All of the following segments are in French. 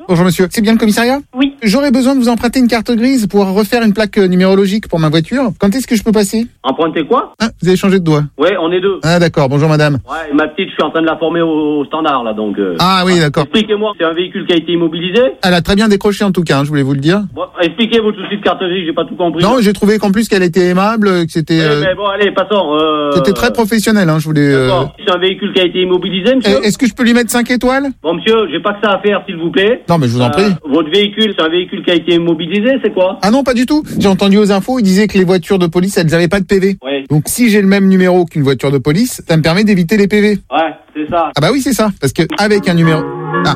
Bonjour monsieur, c'est bien le commissariat ? Oui. J'aurais besoin de vous emprunter une carte grise pour refaire une plaque numérologique pour ma voiture. Quand est-ce que je peux passer ? Emprunter quoi? Ah, vous avez changé de doigt. Ouais, on est deux. Ah d'accord, bonjour madame. Ouais, ma petite, je suis en train de la former au standard, là, donc... Ah oui, d'accord. Expliquez-moi, c'est un véhicule qui a été immobilisé? Elle a très bien décroché en tout cas, je voulais vous le dire. Bon, expliquez vos soucis de carte grise, j'ai pas tout compris. Non, j'ai trouvé qu'en plus qu'elle était aimable, que c'était... Mais bon, allez, passons. C'était très professionnel, je voulais... D'accord. C'est un véhicule qui a été immobilisé, monsieur? Est-ce que je peux lui mettre 5 étoiles ? Bon, monsieur, j'ai pas que ça à faire, s'il vous plaît. Non, mais je vous en prie. Votre véhicule, c'est un véhicule qui a été immobilisé, c'est quoi? Ah non, pas du tout. J'ai entendu aux infos, ils disaient que les voitures de police, elles avaient pas de PV. Ouais. Donc si j'ai le même numéro qu'une voiture de police, ça me permet d'éviter les PV. Ouais, c'est ça. Ah bah oui, c'est ça. Parce que avec un numéro... Ah.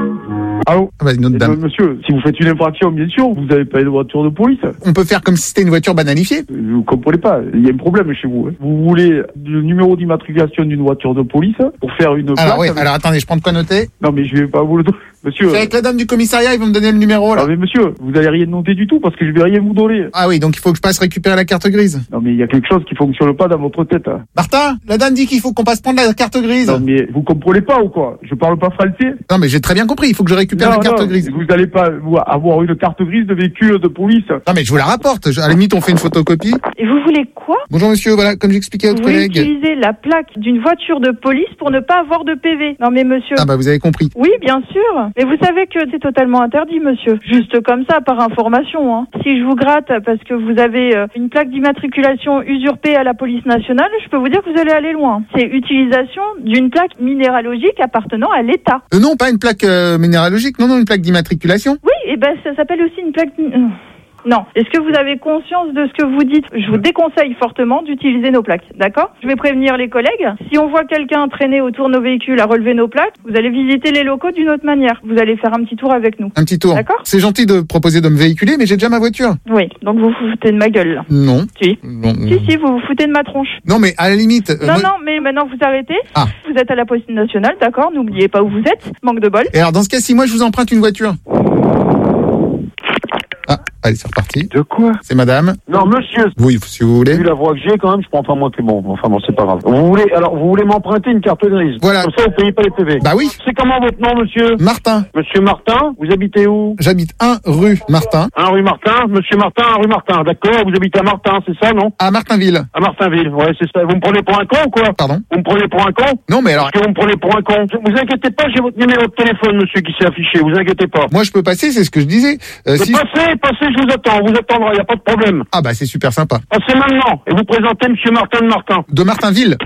Allô? Ah bah une autre dame. Monsieur, si vous faites une infraction, bien sûr, vous n'avez pas de voiture de police. On peut faire comme si c'était une voiture banalifiée. Vous comprenez pas, il y a un problème chez vous. Vous voulez le numéro d'immatriculation d'une voiture de police pour faire une plaque. Alors oui, alors attendez, je prends de quoi noter. Non mais je vais pas vous le donner. Monsieur. C'est avec la dame du commissariat, ils vont me donner le numéro là. Ah mais monsieur, vous allez rien noter du tout parce que je vais rien vous donner. Ah oui, donc il faut que je passe récupérer la carte grise. Non mais il y a quelque chose qui fonctionne pas dans votre tête. Martin, la dame dit qu'il faut qu'on passe prendre la carte grise. Non mais vous comprenez pas ou quoi? Je parle pas français. Non mais j'ai très bien compris, il faut que je récupère la carte grise. Vous allez pas avoir une carte grise de véhicule de police. Non mais je vous la rapporte, à la limite on fait une photocopie. Et vous voulez quoi? Bonjour monsieur, voilà, comme j'expliquais à votre Vous voulez collègue. utiliser la plaque d'une voiture de police pour ne pas avoir de PV. Non mais monsieur... Ah bah vous avez compris. Oui, bien sûr. Mais vous savez que c'est totalement interdit, monsieur. Juste comme ça, par information. Hein. Si je vous gratte parce que vous avez une plaque d'immatriculation usurpée à la police nationale, je peux vous dire que vous allez aller loin. C'est utilisation d'une plaque minéralogique appartenant à l'État. Non, pas une plaque minéralogique, non, une plaque d'immatriculation. Oui, et ben ça s'appelle aussi une plaque... Non. Est-ce que vous avez conscience de ce que vous dites? Je vous déconseille fortement d'utiliser nos plaques, d'accord? Je vais prévenir les collègues. Si on voit quelqu'un traîner autour de nos véhicules à relever nos plaques, vous allez visiter les locaux d'une autre manière. Vous allez faire un petit tour avec nous. Un petit tour. D'accord? C'est gentil de proposer de me véhiculer, mais j'ai déjà ma voiture. Oui, donc vous vous foutez de ma gueule, là. Non. Si. Non, Si, vous vous foutez de ma tronche. non mais à la limite... Non, mais maintenant vous arrêtez. Ah. Vous êtes à la police nationale, d'accord? N'oubliez pas où vous êtes. Manque de bol. Et alors dans ce cas, si moi je vous emprunte une voiture... Ah, allez, c'est reparti. De quoi? C'est madame. Non, monsieur. Oui, si vous voulez. Vu la voix que j'ai, quand même, je prends pas moi que bon. Enfin bon, c'est pas grave. Vous voulez m'emprunter une carte grise. Voilà. Comme ça, vous payez pas les PV. Bah oui. C'est comment votre nom, monsieur? Martin. Monsieur Martin. Vous habitez où? J'habite 1 rue Martin. 1 rue Martin. Monsieur Martin, 1 rue Martin. D'accord. Vous habitez à Martin, c'est ça, non? À Martinville. À Martinville. Ouais, c'est ça. Vous me prenez pour un con ou quoi? Pardon? Vous me prenez pour un con? Non, mais alors... Est-ce que vous me prenez pour un con? Vous inquiétez pas, j'ai votre numéro de téléphone, monsieur, qui s'est affiché. Vous inquiétez pas. Moi, je peux passer, c'est ce que je disais. Si... Passez, je vous attends. On vous attendra, y a pas de problème. Ah bah, c'est super sympa. Passez maintenant. Et vous présentez monsieur Martin de Martin. De Martinville.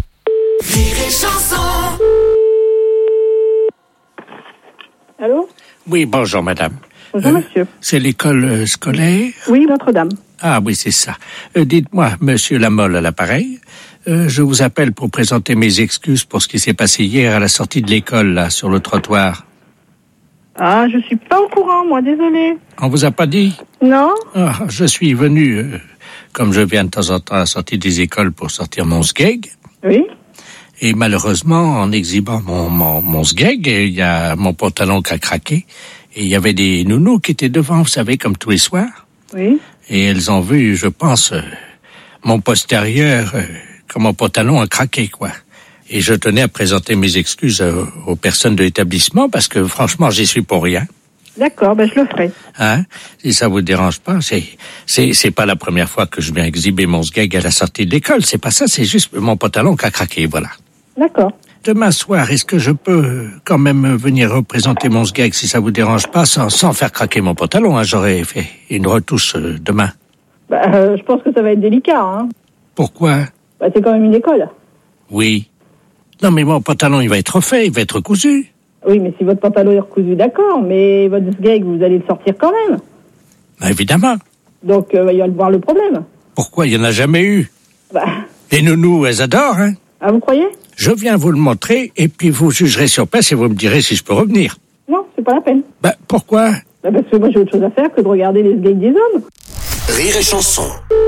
Allô? Oui, bonjour madame. Bonjour monsieur. C'est l'école scolaire? Oui, Notre-Dame. Ah oui, c'est ça. Dites-moi, monsieur Lamolle à l'appareil, je vous appelle pour présenter mes excuses pour ce qui s'est passé hier à la sortie de l'école, là, sur le trottoir. Ah, je suis pas au courant, moi, désolée. On vous a pas dit? Non? Ah, je suis venu, comme je viens de temps en temps à la sortie des écoles pour sortir mon sgeg. Oui. Et malheureusement, en exhibant mon sgeg, il y a mon pantalon qui a craqué. Et il y avait des nounous qui étaient devant, vous savez, comme tous les soirs. Oui. Et elles ont vu, je pense, mon postérieur, que mon pantalon a craqué, quoi. Et je tenais à présenter mes excuses aux personnes de l'établissement parce que franchement, j'y suis pour rien. D'accord, ben je le ferai. Hein? Si ça vous dérange pas, c'est pas la première fois que je viens exhiber mon sgeg à la sortie de l'école. C'est pas ça, c'est juste mon pantalon qui a craqué, voilà. D'accord. Demain soir, est-ce que je peux quand même venir représenter mon sgeg si ça vous dérange pas, sans faire craquer mon pantalon, hein? J'aurais fait une retouche demain. Bah, je pense que ça va être délicat, hein. Pourquoi? Bah, c'est quand même une école. Oui. Non, mais mon pantalon, il va être refait, il va être cousu. Oui, mais si votre pantalon est recousu, d'accord, mais votre sgeg, vous allez le sortir quand même. Bah, évidemment. Donc, il va y avoir le problème. Pourquoi? Il n'y en a jamais eu. Bah. Les nounous, elles adorent, hein. Ah, vous croyez? Je viens vous le montrer, et puis vous jugerez sur place et vous me direz si je peux revenir. Non, c'est pas la peine. Bah, pourquoi? Bah, parce que moi, j'ai autre chose à faire que de regarder les sgegs des hommes. Rire et chanson.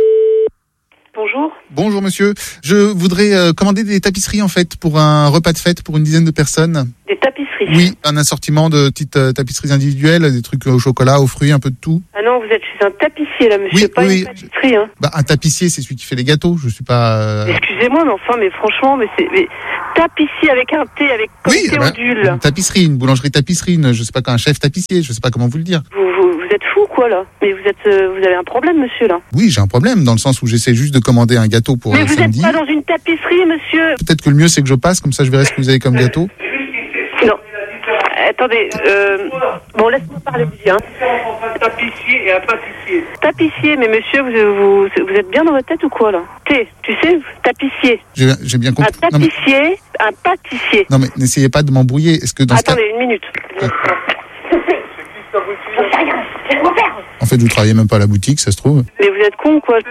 Bonjour. Bonjour monsieur. Je voudrais commander des tapisseries en fait pour un repas de fête pour une dizaine de personnes. Des tapisseries? Oui, un assortiment de petites tapisseries individuelles, des trucs au chocolat, aux fruits, un peu de tout. Ah non, vous êtes chez un tapissier là, monsieur, Oui, pas oui. une pâtisserie, hein. Bah un tapissier, c'est celui qui fait les gâteaux. Je suis pas. Excusez-moi, mais enfin, mais franchement, Tapissier avec un T, avec Oui, Théodule. une tapisserie, une boulangerie tapisserie, je sais pas quoi, un chef tapissier, je sais pas comment vous le dire. Vous êtes fou, quoi, là? Mais vous avez un problème, monsieur, là. Oui, j'ai un problème, dans le sens où j'essaie juste de commander un gâteau pour Mais vous samedi. n'êtes pas dans une tapisserie, monsieur. Peut-être que le mieux, c'est que je passe, comme ça je verrai ce que vous avez comme gâteau. Non. Attendez, bon, laisse-moi parler, hein. Tapissier et un pâtissier. Tapissier, mais monsieur, vous êtes bien dans votre tête ou quoi, là? Tu sais, tapissier. J'ai bien compris. Un tapissier, un pâtissier. Non mais n'essayez pas de m'embrouiller. Est-ce que dans Attendez, une minute. En fait, vous travaillez même pas à la boutique, ça se trouve. Mais vous êtes con, quoi.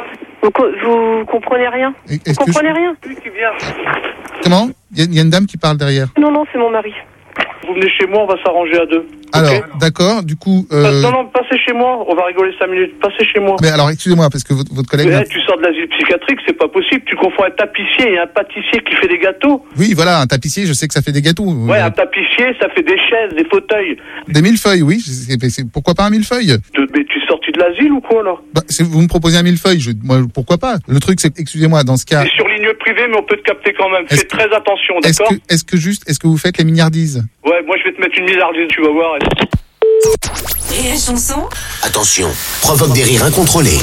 Vous comprenez rien. Vous comprenez rien. Comment? Il y a une dame qui parle derrière. Non, c'est mon mari. Vous venez chez moi, on va s'arranger à deux. Alors, d'accord, du coup... Non, passez chez moi, on va rigoler 5 minutes. Passez chez moi. Mais alors, excusez-moi, parce que votre collègue... Mais tu sors de l'asile psychiatrique, c'est pas possible. Tu confonds un tapissier et un pâtissier qui fait des gâteaux. Oui, voilà, un tapissier, je sais que ça fait des gâteaux. Ouais, un tapissier, ça fait des chaises, des fauteuils. Des millefeuilles, oui. Pourquoi pas un millefeuille? Mais tu es sorti de l'asile ou quoi, là? Vous me proposez un millefeuille, moi, pourquoi pas? Le truc, c'est, excusez-moi, dans ce cas... C'est sur ligne privée, mais on peut te capter quand même. Fais très attention, d'accord? Est-ce que vous faites les milliardises? Ouais, moi je vais te mettre une milliardise, tu vas voir. Et la chanson? Attention, provoque des rires incontrôlés.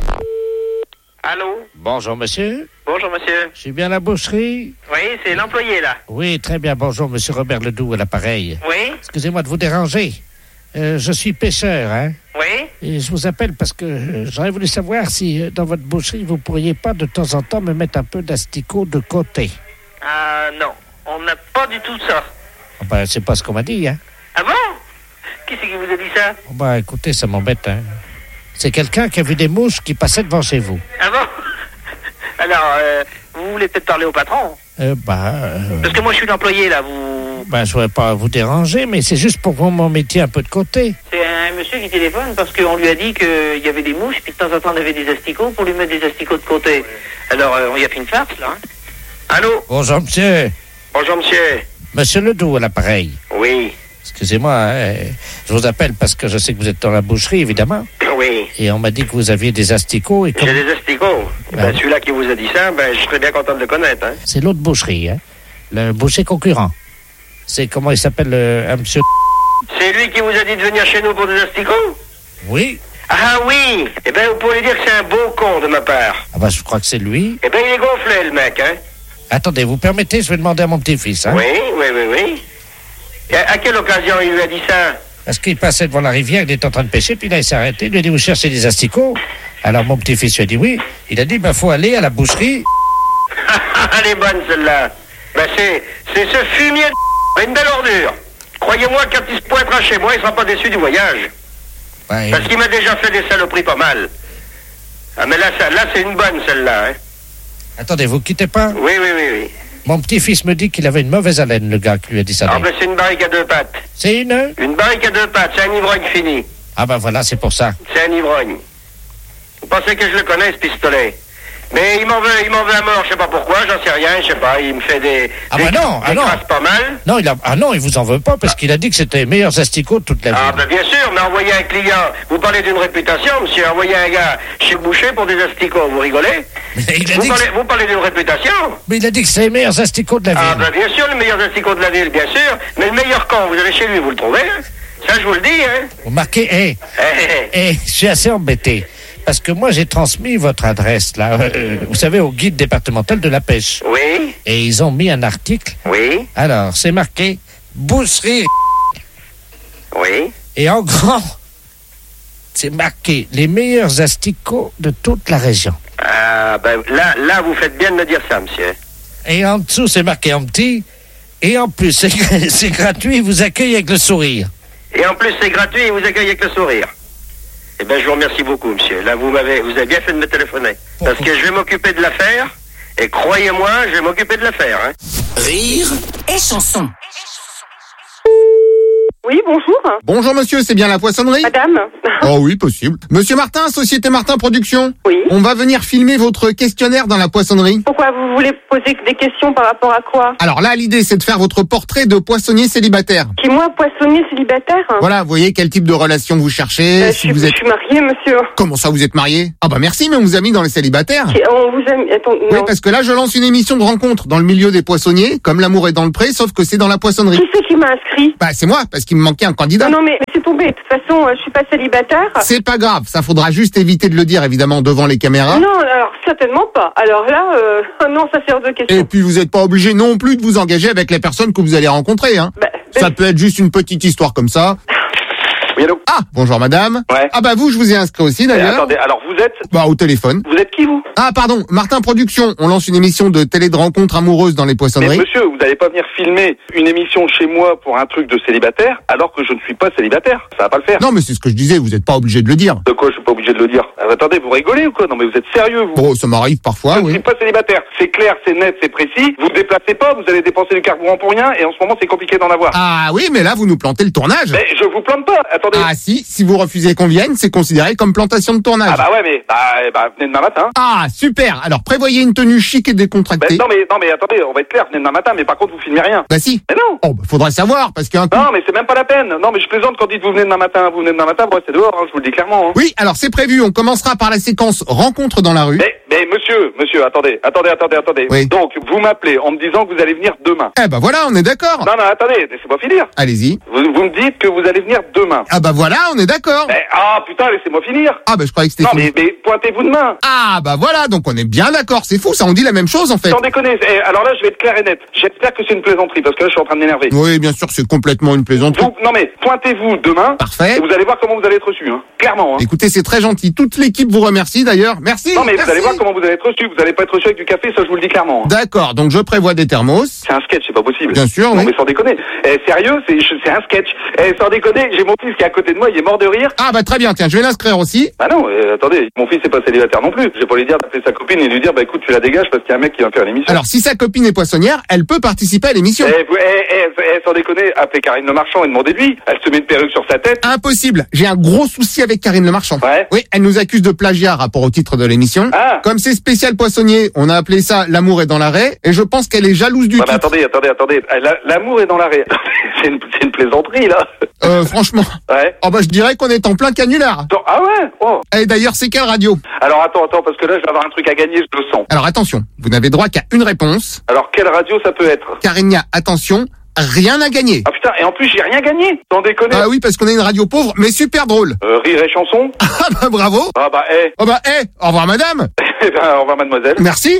Allô? Bonjour, monsieur. Bonjour, monsieur. Je suis bien à la boucherie? Oui, c'est l'employé, là. Oui, très bien. Bonjour, monsieur Robert Ledoux à l'appareil. Oui? Excusez-moi de vous déranger. Je suis pêcheur, hein? Oui? Et je vous appelle parce que j'aurais voulu savoir si dans votre boucherie, vous pourriez pas de temps en temps me mettre un peu d'asticot de côté. Non. On n'a pas du tout ça. C'est pas ce qu'on m'a dit, hein? Ah bon? Qui c'est qui vous a dit ça? Écoutez, ça m'embête, hein. C'est quelqu'un qui a vu des mouches qui passaient devant chez vous. Ah bon? Alors, vous voulez peut-être parler au patron? Parce que moi, je suis l'employé, là, je voudrais pas vous déranger, mais c'est juste pour que vous m'en mettiez un peu de côté. C'est un monsieur qui téléphone parce qu'on lui a dit qu'il y avait des mouches, puis de temps en temps, on avait des asticots pour lui mettre des asticots de côté. Alors, on y a fait une farce, là, hein. Allô? Bonjour, monsieur. Bonjour, monsieur. Monsieur Ledoux à l'appareil. Oui. Excusez-moi, je vous appelle parce que je sais que vous êtes dans la boucherie, évidemment. Oui. Et on m'a dit que vous aviez des asticots. J'ai des asticots. Celui-là qui vous a dit ça, je serais bien content de le connaître. Hein. C'est l'autre boucherie, hein. Le boucher concurrent. C'est comment il s'appelle, un monsieur... C'est lui qui vous a dit de venir chez nous pour des asticots? Oui. Ah oui. Vous pourriez dire que c'est un beau con de ma part. Je crois que c'est lui. Il est gonflé, le mec, hein. Attendez, vous permettez, je vais demander à mon petit-fils, hein. Oui. Et à quelle occasion il lui a dit ça? Parce qu'il passait devant la rivière, il était en train de pêcher, puis là, il s'est arrêté, il lui a dit, vous cherchez des asticots? Alors, mon petit-fils lui a dit oui. Il a dit, faut aller à la boucherie. Elle est bonne, celle-là. C'est ce fumier de une belle ordure. Croyez-moi, quand il se pointera chez moi, il sera pas déçu du voyage. Parce qu'il m'a déjà fait des saloperies pas mal. Mais là c'est une bonne, celle-là, hein. Attendez, vous quittez pas? Oui. Mon petit-fils me dit qu'il avait une mauvaise haleine, le gars qui lui a dit ça. C'est une barrique à deux pattes. C'est une? Une barrique à deux pattes, c'est un ivrogne fini. Voilà, c'est pour ça. C'est un ivrogne. Vous pensez que je le connais, ce pistolet? Mais il m'en veut à mort, je sais pas pourquoi, j'en sais rien, je sais pas, il me fait des crasses pas mal. Non, il vous en veut pas, parce qu'il a dit que c'était les meilleurs asticots de toute la vie. Bien sûr, mais envoyer un client, vous parlez d'une réputation, monsieur, envoyer un gars chez le boucher pour des asticots, vous rigolez? Vous parlez d'une réputation? Mais il a dit que c'est les meilleurs asticots de la ville. Bien sûr, les meilleurs asticots de la ville, bien sûr, mais le meilleur camp, vous allez chez lui, vous le trouvez, hein? Ça, je vous le dis, hein? Vous marquez, je suis assez embêté. Parce que moi, j'ai transmis votre adresse, là, vous savez, au guide départemental de la pêche. Oui. Et ils ont mis un article. Oui. Alors, c'est marqué « Boucherie ». Oui. Et en grand, c'est marqué « Les meilleurs asticots de toute la région ». Là, vous faites bien de me dire ça, monsieur. Et en dessous, c'est marqué en petit. Et en plus, c'est gratuit, ils vous accueillent avec le sourire. Et en plus, c'est gratuit, ils vous accueillent avec le sourire. Je vous remercie beaucoup, monsieur. Là, vous avez bien fait de me téléphoner. Parce que je vais m'occuper de l'affaire. Et croyez-moi, je vais m'occuper de l'affaire, hein. Rire et chanson. Oui, bonjour. Bonjour monsieur, c'est bien la poissonnerie? Madame. Oh oui, possible. Monsieur Martin, Société Martin Production. Oui. On va venir filmer votre questionnaire dans la poissonnerie. Pourquoi vous voulez poser des questions par rapport à quoi? Alors là, l'idée, c'est de faire votre portrait de poissonnier célibataire. Qui, moi, poissonnier célibataire? Voilà, vous voyez quel type de relation vous cherchez. Je suis mariée, monsieur. Comment ça, vous êtes marié? Ah bah merci, mais on vous a mis dans les célibataires. On vous a mis... Attends, non. Oui, parce que là, je lance une émission de rencontre dans le milieu des poissonniers, comme l'amour est dans le pré, sauf que c'est dans la poissonnerie. Qui c'est qui m'a inscrit? Bah c'est moi, parce qu'il me manquait un candidat. Non, mais c'est tombé. De toute façon, je suis pas célibataire. C'est pas grave, ça faudra juste éviter de le dire, évidemment, devant les caméras. Non, alors certainement pas. Alors là, non, ça c'est hors de question. Et puis vous n'êtes pas obligé non plus de vous engager avec les personnes que vous allez rencontrer, hein. Ça peut être juste une petite histoire comme ça. Oui, allô? Ah, bonjour madame. Ouais. Ah bah vous, je vous ai inscrit aussi d'ailleurs. Attendez, alors vous êtes? Bah au téléphone. Vous êtes qui, vous? Ah pardon, Martin Production. On lance une émission de télé de rencontres amoureuses dans les poissonneries. Mais monsieur, vous n'allez pas venir filmer une émission chez moi pour un truc de célibataire alors que je ne suis pas célibataire. Ça va pas le faire. Non mais c'est ce que je disais, vous n'êtes pas obligé de le dire. De quoi je suis pas obligé de le dire? Attendez, vous rigolez ou quoi? Non mais vous êtes sérieux, vous? Bon, ça m'arrive parfois, je ne oui. suis pas célibataire. C'est clair, c'est net, c'est précis. Vous ne déplacez pas, vous allez dépenser du carburant pour rien et en ce moment c'est compliqué d'en avoir. Ah oui, mais là vous nous plantez le tournage. Mais je vous plante pas, attendez. Ah si vous refusez qu'on vienne, c'est considéré comme plantation de tournage. Ah bah ouais, mais venez demain matin. Ah super. Alors prévoyez une tenue chic et décontractée. Non mais attendez, on va être clair, venez demain matin, mais par contre vous filmez rien. Bah si. Mais non. Oh bah faudrait savoir parce qu'un coup... Non mais c'est même pas la peine. Non mais je plaisante quand dites vous venez demain matin, moi c'est dehors, hein, je vous le dis clairement. Hein. Oui, alors c'est prévu, on commencera par la séquence rencontre dans la rue. Mais monsieur, attendez. Oui. Donc vous m'appelez en me disant que vous allez venir demain. Eh bah voilà, on est d'accord. Non attendez, laissez-moi finir. Allez-y. Vous me dites que vous allez venir demain. Ah bah voilà, on est d'accord. Putain, laissez-moi finir. Ah bah je croyais que c'était Non fini. mais pointez-vous demain. Ah bah voilà, donc on est bien d'accord, c'est fou, ça on dit la même chose en fait. Sans déconner, alors là je vais être clair et net. J'espère que c'est une plaisanterie parce que là je suis en train de m'énerver. Oui, bien sûr, c'est complètement une plaisanterie. Non mais pointez-vous demain. Parfait. Et vous allez voir comment vous allez être reçu, hein. Clairement. Hein. Écoutez, c'est très gentil. Toute l'équipe vous remercie d'ailleurs. Merci. Non mais merci. vous allez voir comment vous allez être reçu. Vous allez pas être reçu avec du café, ça je vous le dis clairement. Hein. D'accord, donc je prévois des thermos. C'est un sketch, c'est pas possible. Bien sûr, non oui. mais sans déconner. Sérieux, c'est un sketch. Sans déconner, j'ai mon fils qui est à côté de moi, il est mort de rire. Ah bah très bien, tiens, je vais l'inscrire aussi. Bah non, attendez, mon fils est pas célibataire non plus. Je vais pas lui dire d'appeler sa copine et lui dire bah écoute tu la dégages parce qu'il y a un mec qui va faire l'émission. Alors si sa copine est poissonnière, elle peut participer à l'émission. Sans déconner, appelez Karine Le Marchand et demandez-lui. Elle se met une perruque sur sa tête. Impossible. J'ai un gros souci avec Karine Le Marchand. Ouais. Oui, elle nous accuse de plagiat rapport au titre de l'émission. Ah. Comme c'est spécial poissonnier, on a appelé ça L'amour est dans l'arrêt et je pense qu'elle est jalouse du titre. Attendez. L'amour est dans l'arrêt. c'est une plaisanterie là. Franchement. Ouais. Oh bah je dirais qu'on est en plein canular. Ah ouais. Oh. Et d'ailleurs, c'est quelle radio? Alors attends parce que là je vais avoir un truc à gagner, je le sens. Alors attention, vous n'avez droit qu'à une réponse. Alors quelle radio ça peut être? Karina, attention, rien à gagner. Ah putain, et en plus j'ai rien gagné. Sans déconner. Ah oui, parce qu'on est une radio pauvre, mais super drôle. Rire et chanson. Ah bah bravo. Ah bah Oh bah au revoir madame. Eh ben au revoir mademoiselle. Merci.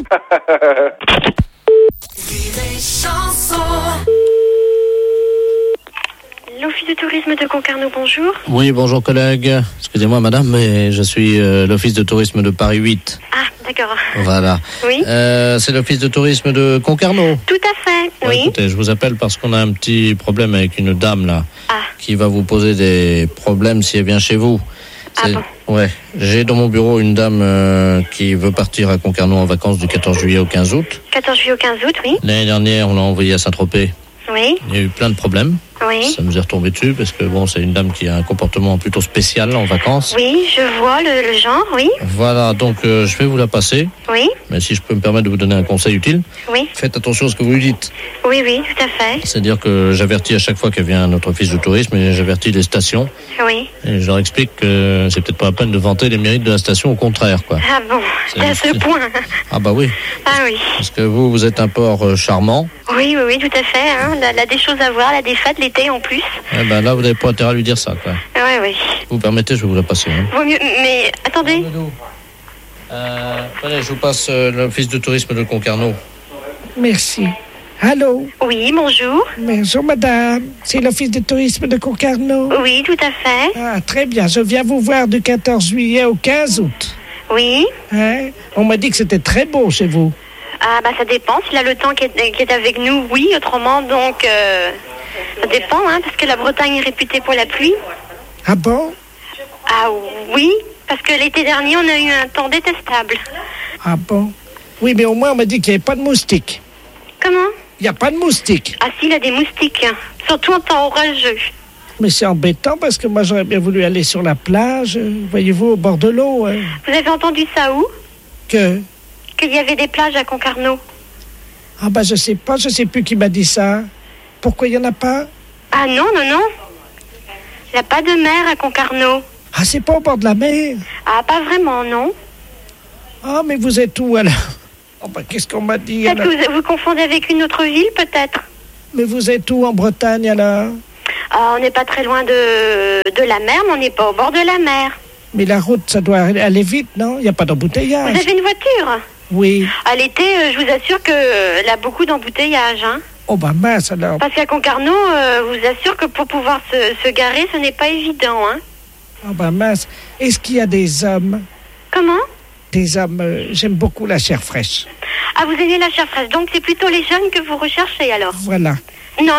L'Office de tourisme de Concarneau, bonjour. Oui, bonjour collègue. Excusez-moi madame, mais je suis l'Office de tourisme de Paris 8. Ah, d'accord. Voilà. Oui. C'est l'Office de tourisme de Concarneau. Tout à fait, Ouais, oui. Écoutez, je vous appelle parce qu'on a un petit problème avec une dame là, qui va vous poser des problèmes si elle vient chez vous. Ah bon? Ouais, j'ai dans mon bureau une dame qui veut partir à Concarneau en vacances du 14 juillet au 15 août. 14 juillet au 15 août, oui. L'année dernière, on l'a envoyée à Saint-Tropez. Oui. Il y a eu plein de problèmes. Oui. Ça nous est retombé dessus parce que bon, c'est une dame qui a un comportement plutôt spécial en vacances. Oui, je vois le genre, oui. Voilà, donc je vais vous la passer. Oui. Mais si je peux me permettre de vous donner un conseil utile, Oui. faites attention à ce que vous lui dites. Oui, tout à fait. C'est-à-dire que j'avertis à chaque fois qu'elle vient à notre office de tourisme et j'avertis les stations. Oui. Et je leur explique que c'est peut-être pas la peine de vanter les mérites de la station, au contraire, quoi. Ah bon, c'est à ce point. Ah bah oui. Ah oui. Parce que vous êtes un port charmant. Oui, tout à fait. Hein. Elle a des choses à voir, elle a des fêtes l'été en plus. Eh ben là, vous n'avez pas intérêt à lui dire ça, quoi. Oui. Vous permettez, je vais vous la passer. Hein. Vaut mieux, mais attendez. Allez, je vous passe l'office de tourisme de Concarneau. Merci. Allô? Oui, bonjour. Bonjour, madame. C'est l'Office de tourisme de Concarneau? Oui, tout à fait. Ah, très bien. Je viens vous voir du 14 juillet au 15 août. Oui. Hein? On m'a dit que c'était très beau chez vous. Ah, bah ça dépend. S'il a le temps qui est avec nous, oui. Autrement, donc, ça dépend, hein, parce que la Bretagne est réputée pour la pluie. Ah bon? Ah oui, parce que l'été dernier, on a eu un temps détestable. Ah bon? Oui, mais au moins, on m'a dit qu'il n'y avait pas de moustiques. Comment? Il n'y a pas de moustiques. Ah si, il y a des moustiques. Surtout en temps orageux. Mais c'est embêtant parce que moi j'aurais bien voulu aller sur la plage, voyez-vous, au bord de l'eau. Vous avez entendu ça où? Qu'il y avait des plages à Concarneau. Ah bah je sais plus qui m'a dit ça. Pourquoi il n'y en a pas? Ah non. Il n'y a pas de mer à Concarneau. Ah, c'est pas au bord de la mer? Ah, pas vraiment, non. Ah, mais vous êtes où alors? Oh bah qu'est-ce qu'on m'a dit? Peut-être que vous confondez avec une autre ville, peut-être. Mais vous êtes où en Bretagne alors? Ah, on n'est pas très loin de la mer, mais on n'est pas au bord de la mer. Mais la route, ça doit aller vite, non? Il n'y a pas d'embouteillage. Vous avez une voiture? Oui. À l'été, je vous assure qu'il y a beaucoup d'embouteillages, hein. Oh bah mince alors. Parce qu'à Concarneau, je vous assure que pour pouvoir se garer, ce n'est pas évident, hein. Oh bah mince. Est-ce qu'il y a des hommes? Comment? Des hommes, j'aime beaucoup la chair fraîche. Ah, vous aimez la chair fraîche, donc c'est plutôt les jeunes que vous recherchez alors? Voilà. Non.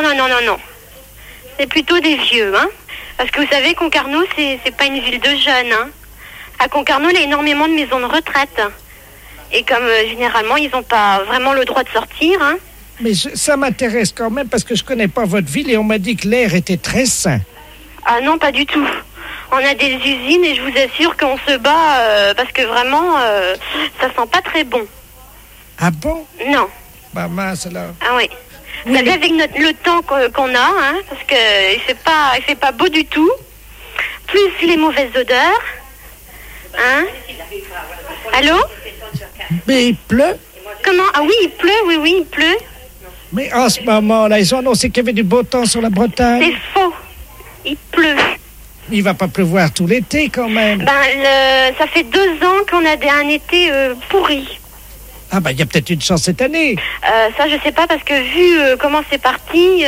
C'est plutôt des vieux, hein. Parce que vous savez, Concarneau, c'est pas une ville de jeunes, hein. À Concarneau, il y a énormément de maisons de retraite. Et comme généralement, ils n'ont pas vraiment le droit de sortir, hein. Mais ça m'intéresse quand même parce que je connais pas votre ville et on m'a dit que l'air était très sain. Ah non, pas du tout. On a des usines et je vous assure qu'on se bat parce que vraiment, ça sent pas très bon. Ah bon? Non. Bah mince alors. Ah oui. Vous savez, avec le temps qu'on a, hein, parce que il fait pas beau du tout, plus les mauvaises odeurs, hein. Allô? Mais il pleut? Comment? Ah oui, il pleut, oui, il pleut. Mais en ce moment-là, ils ont annoncé qu'il y avait du beau temps sur la Bretagne. C'est faux. Il pleut. Il va pas pleuvoir tout l'été quand même. Ça fait 2 ans qu'on a un été pourri. Ah il y a peut-être une chance cette année. Ça, je sais pas, parce que vu comment c'est parti,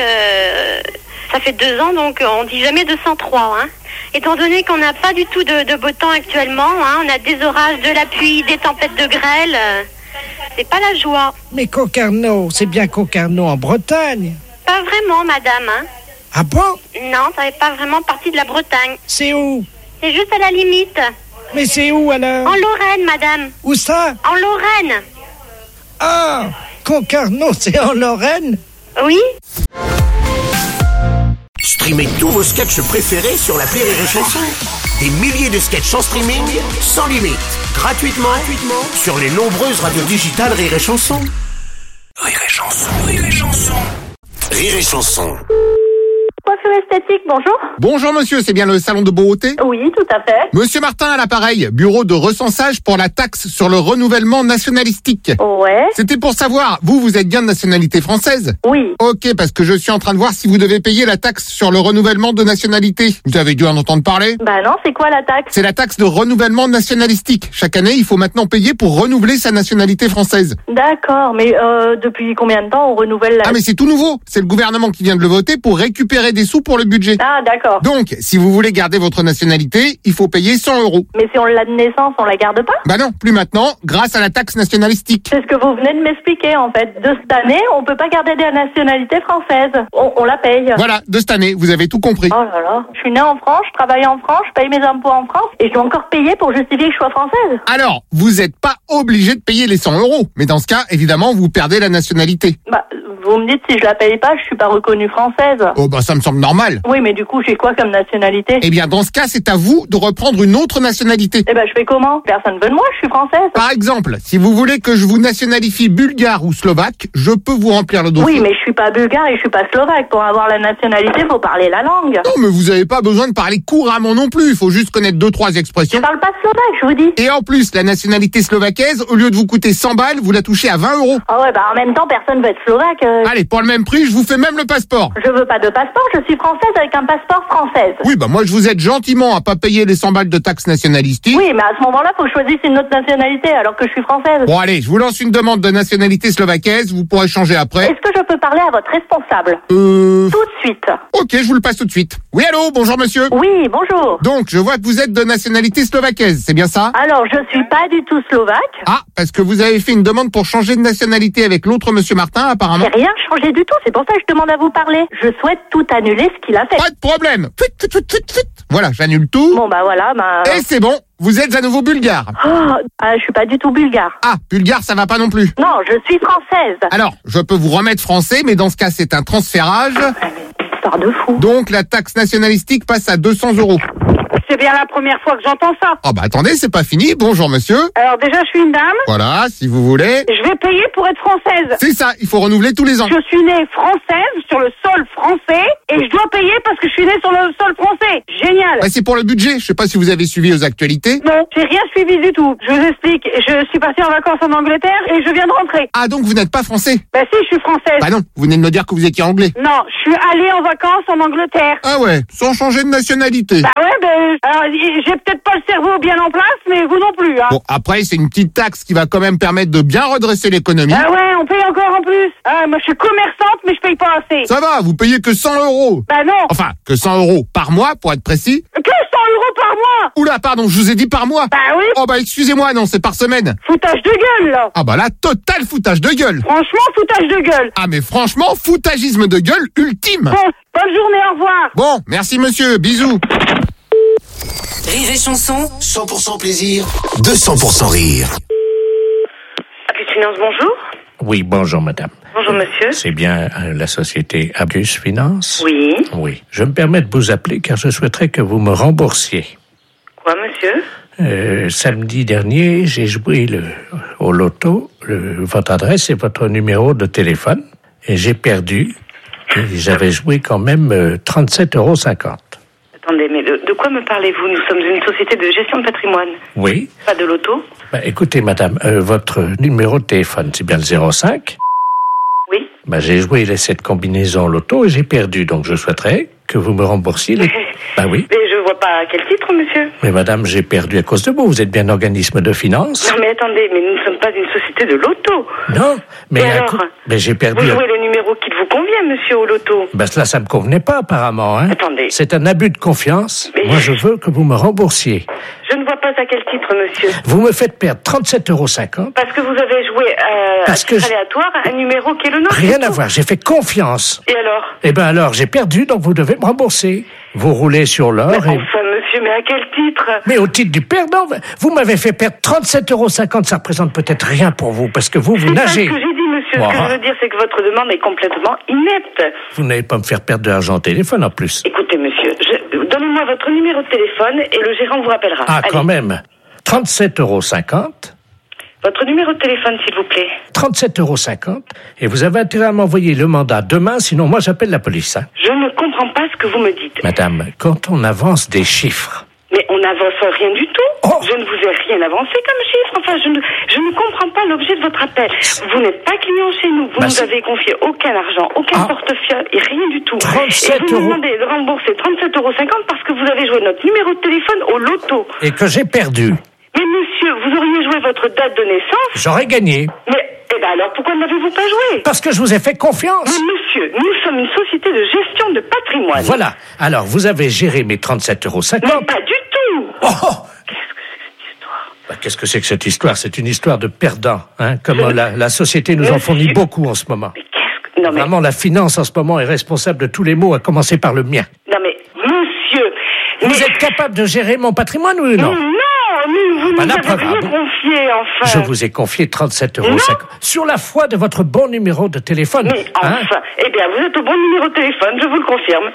ça fait 2 ans, donc on dit jamais 203, hein. Étant donné qu'on n'a pas du tout de beau temps actuellement, hein, on a des orages, de la pluie, des tempêtes de grêle, c'est pas la joie. Mais Concarneau, c'est bien Concarneau en Bretagne. Pas vraiment, madame, hein. Ah bon? Non, ça n'est pas vraiment partie de la Bretagne. C'est où? C'est juste à la limite. Mais c'est où alors? En Lorraine, madame. Où ça? En Lorraine. Ah, Concarneau, c'est en Lorraine? Oui. Streamez tous vos sketchs préférés sur l'appli Rire et Chanson. Des milliers de sketchs en streaming, sans limite, gratuitement sur les nombreuses radios digitales Rire et Chanson. Rire et Chanson, Rire et Chanson. Rire et Chanson. Coiffure esthétique, bonjour. Bonjour monsieur, c'est bien le salon de beauté? Oui, tout à fait. Monsieur Martin à l'appareil, bureau de recensage pour la taxe sur le renouvellement nationalistique. Ouais. C'était pour savoir, vous êtes bien de nationalité française? Oui. Ok, parce que je suis en train de voir si vous devez payer la taxe sur le renouvellement de nationalité. Vous avez dû en entendre parler? Bah non, c'est quoi la taxe? C'est la taxe de renouvellement nationalistique. Chaque année, il faut maintenant payer pour renouveler sa nationalité française. D'accord, mais depuis combien de temps on renouvelle la... Ah mais c'est tout nouveau, c'est le gouvernement qui vient de le voter pour récupérer des sous pour le budget. Ah d'accord. Donc, si vous voulez garder votre nationalité, il faut payer 100 €. Mais si on l'a de naissance, on la garde pas? Bah non, plus maintenant, grâce à la taxe nationalistique. C'est ce que vous venez de m'expliquer en fait. De cette année, on peut pas garder la nationalité française. On la paye. Voilà, de cette année, vous avez tout compris. Oh là là. Je suis née en France, je travaille en France, je paye mes impôts en France et je dois encore payer pour justifier que je sois française. Alors, vous n'êtes pas obligé de payer les 100 €. Mais dans ce cas, évidemment, vous perdez la nationalité. Bah, vous me dites si je la paye pas, je suis pas reconnue française. Oh bah ça me semble normal. Oui, mais du coup, j'ai quoi comme nationalité? Eh bien, dans ce cas, c'est à vous de reprendre une autre nationalité. Eh ben, je fais comment? Personne veut de moi, je suis française. Par exemple, si vous voulez que je vous nationalifie bulgare ou slovaque, je peux vous remplir le dossier. Oui, mais je suis pas bulgare et je suis pas slovaque. Pour avoir la nationalité, faut parler la langue. Non, mais vous avez pas besoin de parler couramment non plus. Il faut juste connaître 2-3 expressions. Je parle pas slovaque, je vous dis. Et en plus, la nationalité slovaquaise, au lieu de vous coûter 100 balles, vous la touchez à 20 €. Ah ouais, bah en même temps, personne veut être slovaque. Allez, pour le même prix, je vous fais même le passeport. Je veux pas de passeport, je suis française avec un passeport française. Oui, bah moi je vous aide gentiment à pas payer les 100 balles de taxe nationalistique. Oui, mais à ce moment-là, faut que je choisisse une autre nationalité alors que je suis française. Bon allez, je vous lance une demande de nationalité slovaquaise, vous pourrez changer après. Est-ce que je peux parler à votre responsable? Tout de suite. Ok, je vous le passe tout de suite. Oui, allô, bonjour monsieur. Oui, bonjour. Donc, je vois que vous êtes de nationalité slovaquaise, c'est bien ça? Alors, je suis pas du tout slovaque. Ah, parce que vous avez fait une demande pour changer de nationalité avec l'autre monsieur Martin, apparemment. J'ai rien changé du tout, c'est pour ça que je demande à vous parler. Je souhaite tout annuler ce qu'il a fait. Pas de problème. Voilà, j'annule tout. Bon, bah voilà, Et c'est bon, vous êtes à nouveau bulgare. Je suis pas du tout bulgare. Ah, bulgare, ça va pas non plus. Non, je suis française. Alors, je peux vous remettre français, mais dans ce cas, c'est un transférage. histoire de fou. Donc la taxe nationalistique passe à 200 €. C'est bien la première fois que j'entends ça. Oh bah attendez, c'est pas fini. Bonjour monsieur. Alors déjà, je suis une dame. Voilà, si vous voulez. Je vais payer pour être française. C'est ça, il faut renouveler tous les ans. Je suis née française sur le sol français et je dois payer parce que je suis née sur le sol français. Génial. Bah, c'est pour le budget. Je sais pas si vous avez suivi aux actualités. Non, j'ai rien suivi du tout. Je vous explique. Je suis partie en vacances en Angleterre et je viens de rentrer. Ah donc vous n'êtes pas français? Bah si, je suis française. Bah non, vous venez de me dire que vous étiez anglais. Non, je suis allée en vacances en Angleterre. Ah ouais, sans changer de nationalité. Bah ouais, alors j'ai peut-être pas le cerveau bien en place, mais vous non plus, hein. Bon, après, c'est une petite taxe qui va quand même permettre de bien redresser l'économie. Ah ouais, on paye encore en plus. Ah, moi je suis commerçante, mais je paye pas assez. Ça va, vous payez que 100 €. Bah non. Enfin, que 100 € par mois, pour être précis. Que 100 € par mois. Oula, pardon, je vous ai dit par mois. Bah oui. Oh bah excusez-moi, non, c'est par semaine. Foutage de gueule, là. Ah bah là, total foutage de gueule. Franchement, foutage de gueule. Ah mais franchement, foutagisme de gueule ultime. Bon, bonne journée, au revoir. Bon, merci monsieur, bisous. Rire et chanson, 100% plaisir, 200% rire. Abus Finance, bonjour. Oui, bonjour madame. Bonjour monsieur. C'est bien la société Abus Finance? Oui. Oui. Je me permets de vous appeler car je souhaiterais que vous me remboursiez. Quoi monsieur? Samedi dernier, j'ai joué au loto, votre adresse et votre numéro de téléphone, et j'ai perdu. Et j'avais joué quand même 37,50 €. Attendez, mais de quoi me parlez-vous? Nous sommes une société de gestion de patrimoine. Oui. Pas de loto? Bah, écoutez, madame, votre numéro de téléphone, c'est bien le 05? Oui. Bah, j'ai joué cette combinaison loto et j'ai perdu, donc je souhaiterais que vous me remboursiez les... Bah oui. Mais je vois pas à quel titre, monsieur. Mais madame, j'ai perdu à cause de vous. Vous êtes bien un organisme de finance? Non, mais attendez, mais nous ne sommes pas une société de loto. Non, mais... Et alors, mais j'ai perdu... Vous jouez le numéro qu'il vous convient, monsieur, au loto. Ben cela, ça me convenait pas, apparemment, hein. Attendez. C'est un abus de confiance. Mais... Moi, je veux que vous me remboursiez. Je ne vois pas à quel titre, monsieur. Vous me faites perdre 37,50 €. Parce que vous avez joué à titre aléatoire un numéro qui est le nôtre. Rien à voir, j'ai fait confiance. Et alors? Eh ben alors, j'ai perdu, donc vous devez me rembourser. Vous roulez sur l'or et... Enfin, monsieur, mais à quel titre? Mais au titre du perdant, vous m'avez fait perdre 37,50 €. Ça représente peut-être rien pour vous, parce que vous nagez. C'est pas ce que j'ai dit, monsieur. Ce que je veux dire, c'est que votre demande est complètement inepte. Vous n'allez pas me faire perdre de l'argent au téléphone, en plus. Écoutez, monsieur, donnez-moi votre numéro de téléphone et le gérant vous rappellera. Ah, allez. quand même. 37,50 €. Votre numéro de téléphone, s'il vous plaît. 37,50 €. Et vous avez intérêt à m'envoyer le mandat demain, sinon moi j'appelle la police. Hein. Je ne comprends pas ce que vous me dites. Madame, quand on avance des chiffres... Mais on n'avance rien du tout. Oh. Je ne vous ai rien avancé comme chiffre. Enfin, je ne comprends pas l'objet de votre appel. Vous n'êtes pas client chez nous. Vous nous avez confié aucun argent, aucun portefeuille et rien du tout. 37 et vous € me demandez de rembourser 37,50 € parce que vous avez joué notre numéro de téléphone au loto. Et que j'ai perdu. Mais monsieur, vous auriez joué votre date de naissance. J'aurais gagné. Mais, eh ben alors, pourquoi ne l'avez-vous pas joué? Parce que je vous ai fait confiance. Mais monsieur, nous sommes une société de gestion de patrimoine. Voilà. Alors, vous avez géré mes 37,50 €. Mais pas du tout. Oh. Qu'est-ce que c'est que cette histoire? C'est une histoire de perdants. Hein, comme la société nous en fournit beaucoup en ce moment. Mais non, mais... Vraiment, la finance en ce moment est responsable de tous les maux, à commencer par le mien. Non mais, monsieur... Vous êtes capable de gérer mon patrimoine ou non? Non, mais vous nous avez rien confié, enfin. Je vous ai confié 37,50 € sur la foi de votre bon numéro de téléphone. Mais enfin, eh bien, vous êtes au bon numéro de téléphone, je vous le confirme.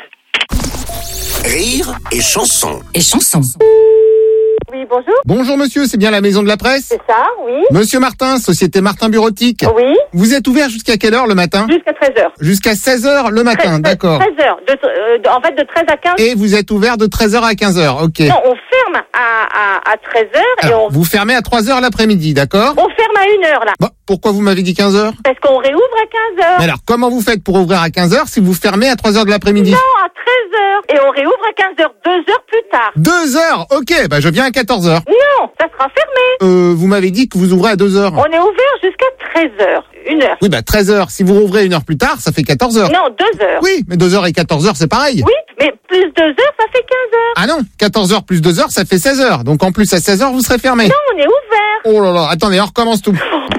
Rire et chanson. Et chanson. Oui, bonjour. Bonjour monsieur, c'est bien la maison de la presse? C'est ça, oui. Monsieur Martin, société Martin Bureautique. Oui. Vous êtes ouvert jusqu'à quelle heure le matin? Jusqu'à 13h. Jusqu'à 16h le matin, d'accord. 13h. En fait, de 13 à 15. Et vous êtes ouvert de 13h à 15h, ok. Non, on ferme à 13h. Alors, vous fermez à 3h l'après-midi, d'accord? On ferme à 1h, là. Bon, pourquoi vous m'avez dit 15h? Parce qu'on réouvre à 15h. Mais alors, comment vous faites pour ouvrir à 15h si vous fermez à 3h de l'après-midi? Non, à 13h. Et on réouvre à 15h, 2 heures plus tard. 2 heures? Ok, bah je viens à 14h. Non, ça sera fermé. Vous m'avez dit que vous ouvrez à 2h. On est ouvert jusqu'à 13h. 1h. Oui, bah 13h. Si vous rouvrez 1 heure plus tard, ça fait 14h. Non, 2 heures. Oui, mais 2h et 14h, c'est pareil. Oui, mais plus 2 heures, ça fait 15h. Ah non, 14h plus 2h, ça fait 16h. Donc en plus, à 16h, vous serez fermé. Non, on est ouvert. Oh là là, attendez, on recommence tout.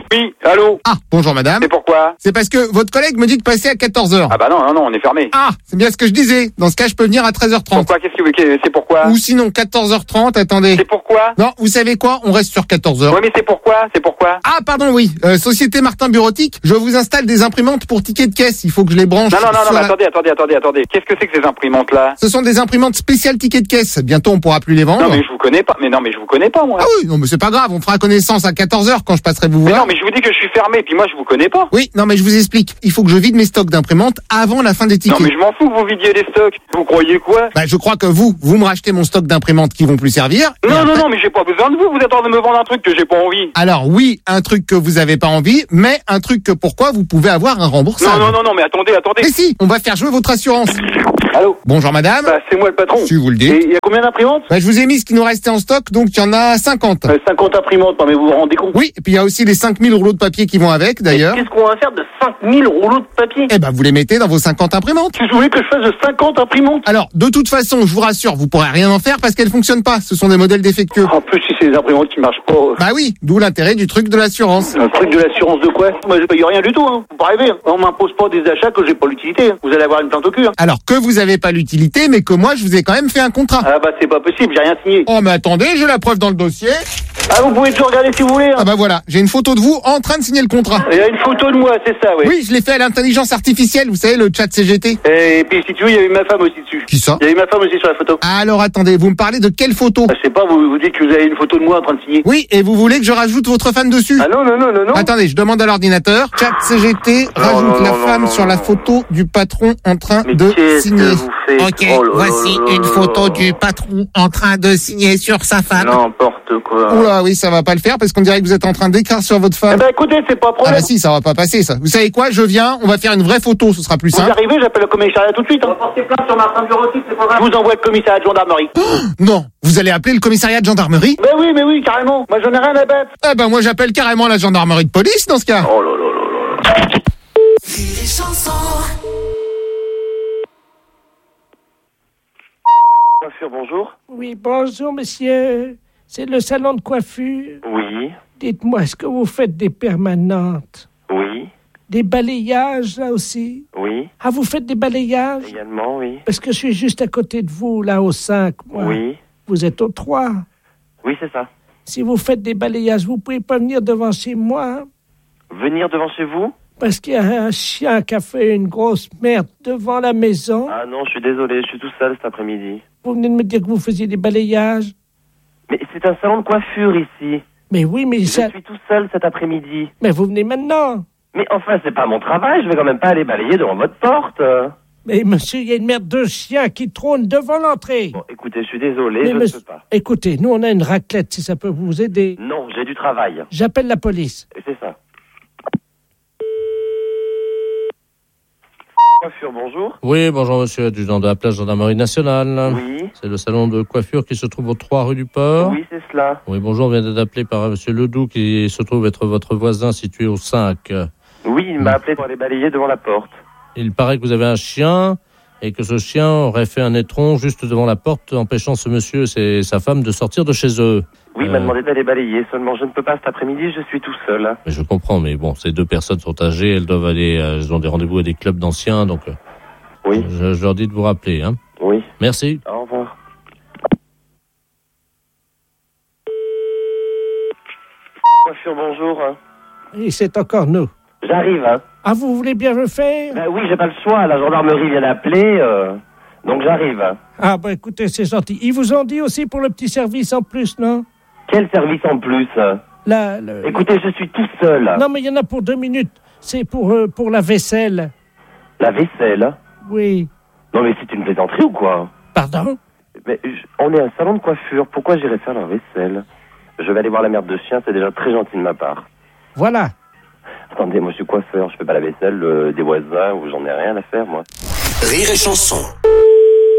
Oui, allô. Ah, bonjour madame. C'est pourquoi? C'est parce que votre collègue me dit de passer à 14h. Ah bah non, on est fermé. Ah, c'est bien ce que je disais. Dans ce cas, je peux venir à 13h30. Pourquoi? C'est pourquoi? Ou sinon 14h30, attendez. C'est pourquoi? Non, vous savez quoi? On reste sur 14h. Ouais, mais c'est pourquoi? Ah, pardon, oui. Société Martin Bureautique, je vous installe des imprimantes pour tickets de caisse. Il faut que je les branche. Non, mais attendez. Qu'est-ce que c'est que ces imprimantes-là? Ce sont des imprimantes spéciales tickets de caisse. Bientôt, on pourra plus les vendre. Non, mais je vous connais pas. Moi. Ah oui, non, mais c'est pas grave. On fera connaissance à 14h quand je passerai vous voir. Non, mais je vous dis que je suis fermé. Puis moi, je vous connais pas. Oui, non, mais je vous explique. Il faut que je vide mes stocks d'imprimantes avant la fin des tickets. Non, mais je m'en fous que vous vidiez les stocks. Vous croyez quoi? Bah, je crois que vous me rachetez mon stock d'imprimantes qui vont plus servir. Non, mais j'ai pas besoin de vous. Vous êtes en train de me vendre un truc que j'ai pas envie. Alors oui, un truc que vous avez pas envie, mais un truc que pourquoi vous pouvez avoir un remboursable. Non, mais attendez. Mais si, on va faire jouer votre assurance. Allô? Bonjour madame. Bah, c'est moi le patron. Si vous le dites. Et il y a combien d'imprimantes? Bah, je vous ai mis ce qui nous restait en stock, donc il y en a 50. 50 imprimantes, non mais vous vous rendez compte? Oui, et puis il y a aussi les 5000 rouleaux de papier qui vont avec, d'ailleurs. Qu'est-ce qu'on va faire de 5000 rouleaux de papier? Eh ben, vous les mettez dans vos 50 imprimantes. Tu voulais que je fasse de 50 imprimantes? Alors, de toute façon, je vous rassure, vous pourrez rien en faire parce qu'elles fonctionnent pas. Ce sont des modèles défectueux. En plus, si c'est des imprimantes qui marchent pas. Bah oui, d'où l'intérêt du truc de l'assurance. Un truc de l'assurance de quoi? Moi, je paye rien du tout, hein. Faut pas rêver. On m'impose pas des achats que j'ai pas l'utilité. Vous allez avoir une plainte au cul, hein. Alors que vous avez pas l'utilité, mais que moi, je vous ai quand même fait un contrat. Ah bah, c'est pas possible, j'ai rien signé. Oh, mais attendez, j'ai la preuve dans le dossier. Ah, vous pouvez toujours regarder si vous voulez, hein. Ah bah voilà, j'ai une photo de vous en train de signer le contrat. Il y a une photo de moi, c'est ça, oui. Oui, je l'ai fait à l'intelligence artificielle, vous savez, le chat CGT. Et puis, si tu veux, il y avait ma femme aussi dessus. Qui ça? Il y avait ma femme aussi sur la photo. Alors attendez, vous me parlez de quelle photo? Je sais pas, vous dites que vous avez une photo de moi en train de signer. Oui, et vous voulez que je rajoute votre femme dessus? Ah non. Attendez, je demande à l'ordinateur. Chat CGT rajoute la femme sur la photo du patron en train de signer. Ok, voici une photo du patron en train de signer sur sa femme. N'importe quoi. Oula, oui, ça va pas le faire parce qu'on dirait que vous êtes en train d'écrire sur votre femme. Eh ben écoutez, c'est pas problème. Ah bah si, ça va pas passer ça. Vous savez quoi? Je viens, on va faire une vraie photo, ce sera plus simple. Vous arrivez, j'appelle le commissariat tout de suite. On va porter plainte sur Martin Bureautique, c'est pas grave. Je vous envoie le commissariat de gendarmerie. Non, vous allez appeler le commissariat de gendarmerie? Mais oui, carrément. Moi, j'en ai rien à battre. Eh ben moi, j'appelle carrément la gendarmerie de police dans ce cas. Oh là. Coiffure, bonjour. Oui, bonjour, monsieur. C'est le salon de coiffure. Oui. Dites-moi, est-ce que vous faites des permanentes? Oui. Des balayages, là aussi? Oui. Ah, vous faites des balayages? Également, oui. Parce que je suis juste à côté de vous, là, au 5, moi. Oui. Vous êtes au 3. Oui, c'est ça. Si vous faites des balayages, vous pouvez pas venir devant chez moi, hein? Venir devant chez vous? Parce qu'il y a un chien qui a fait une grosse merde devant la maison. Ah non, je suis désolé, je suis tout seul cet après-midi. Vous venez de me dire que vous faisiez des balayages. Mais c'est un salon de coiffure ici. Mais oui, mais je suis tout seul cet après-midi. Mais vous venez maintenant. Mais enfin, c'est pas mon travail, je vais quand même pas aller balayer devant votre porte. Mais monsieur, il y a une merde de chien qui trône devant l'entrée. Bon, écoutez, je suis désolé, je ne peux pas. Écoutez, nous on a une raclette, si ça peut vous aider. Non, j'ai du travail. J'appelle la police. C'est ça. Coiffure, bonjour. Oui, bonjour monsieur, adjudant de la place gendarmerie nationale. Oui. C'est le salon de coiffure qui se trouve au 3 rue du Port. Oui, c'est cela. Oui, bonjour, on vient d'être appelé par monsieur Ledoux qui se trouve être votre voisin situé au 5. Oui, il m'a appelé pour aller balayer devant la porte. Il paraît que vous avez un chien et que ce chien aurait fait un étron juste devant la porte, empêchant ce monsieur et sa femme de sortir de chez eux. Oui, il m'a demandé d'aller balayer, seulement je ne peux pas cet après-midi, je suis tout seul. Mais je comprends, mais bon, ces deux personnes sont âgées, elles doivent aller, elles ont des rendez-vous à des clubs d'anciens, donc oui. Je leur dis de vous rappeler. Hein. Oui. Merci. Au revoir. Coiffure, bonjour. Et c'est encore nous. J'arrive, hein. Ah, vous voulez bien le faire? Ben oui, j'ai pas le choix, la gendarmerie vient d'appeler, donc j'arrive. Ah, bah écoutez, c'est gentil. Ils vous ont dit aussi pour le petit service en plus, non? Quel service en plus? Écoutez, je suis tout seul. Non, mais il y en a pour 2 minutes. C'est pour la vaisselle. La vaisselle? Oui. Non, mais c'est une plaisanterie ou quoi? Pardon? Mais on est un salon de coiffure, pourquoi j'irais faire la vaisselle? Je vais aller voir la merde de chien, c'est déjà très gentil de ma part. Voilà. Attendez, moi je suis coiffeur, je fais pas la vaisselle des voisins ou j'en ai rien à faire, moi. Rire et chanson.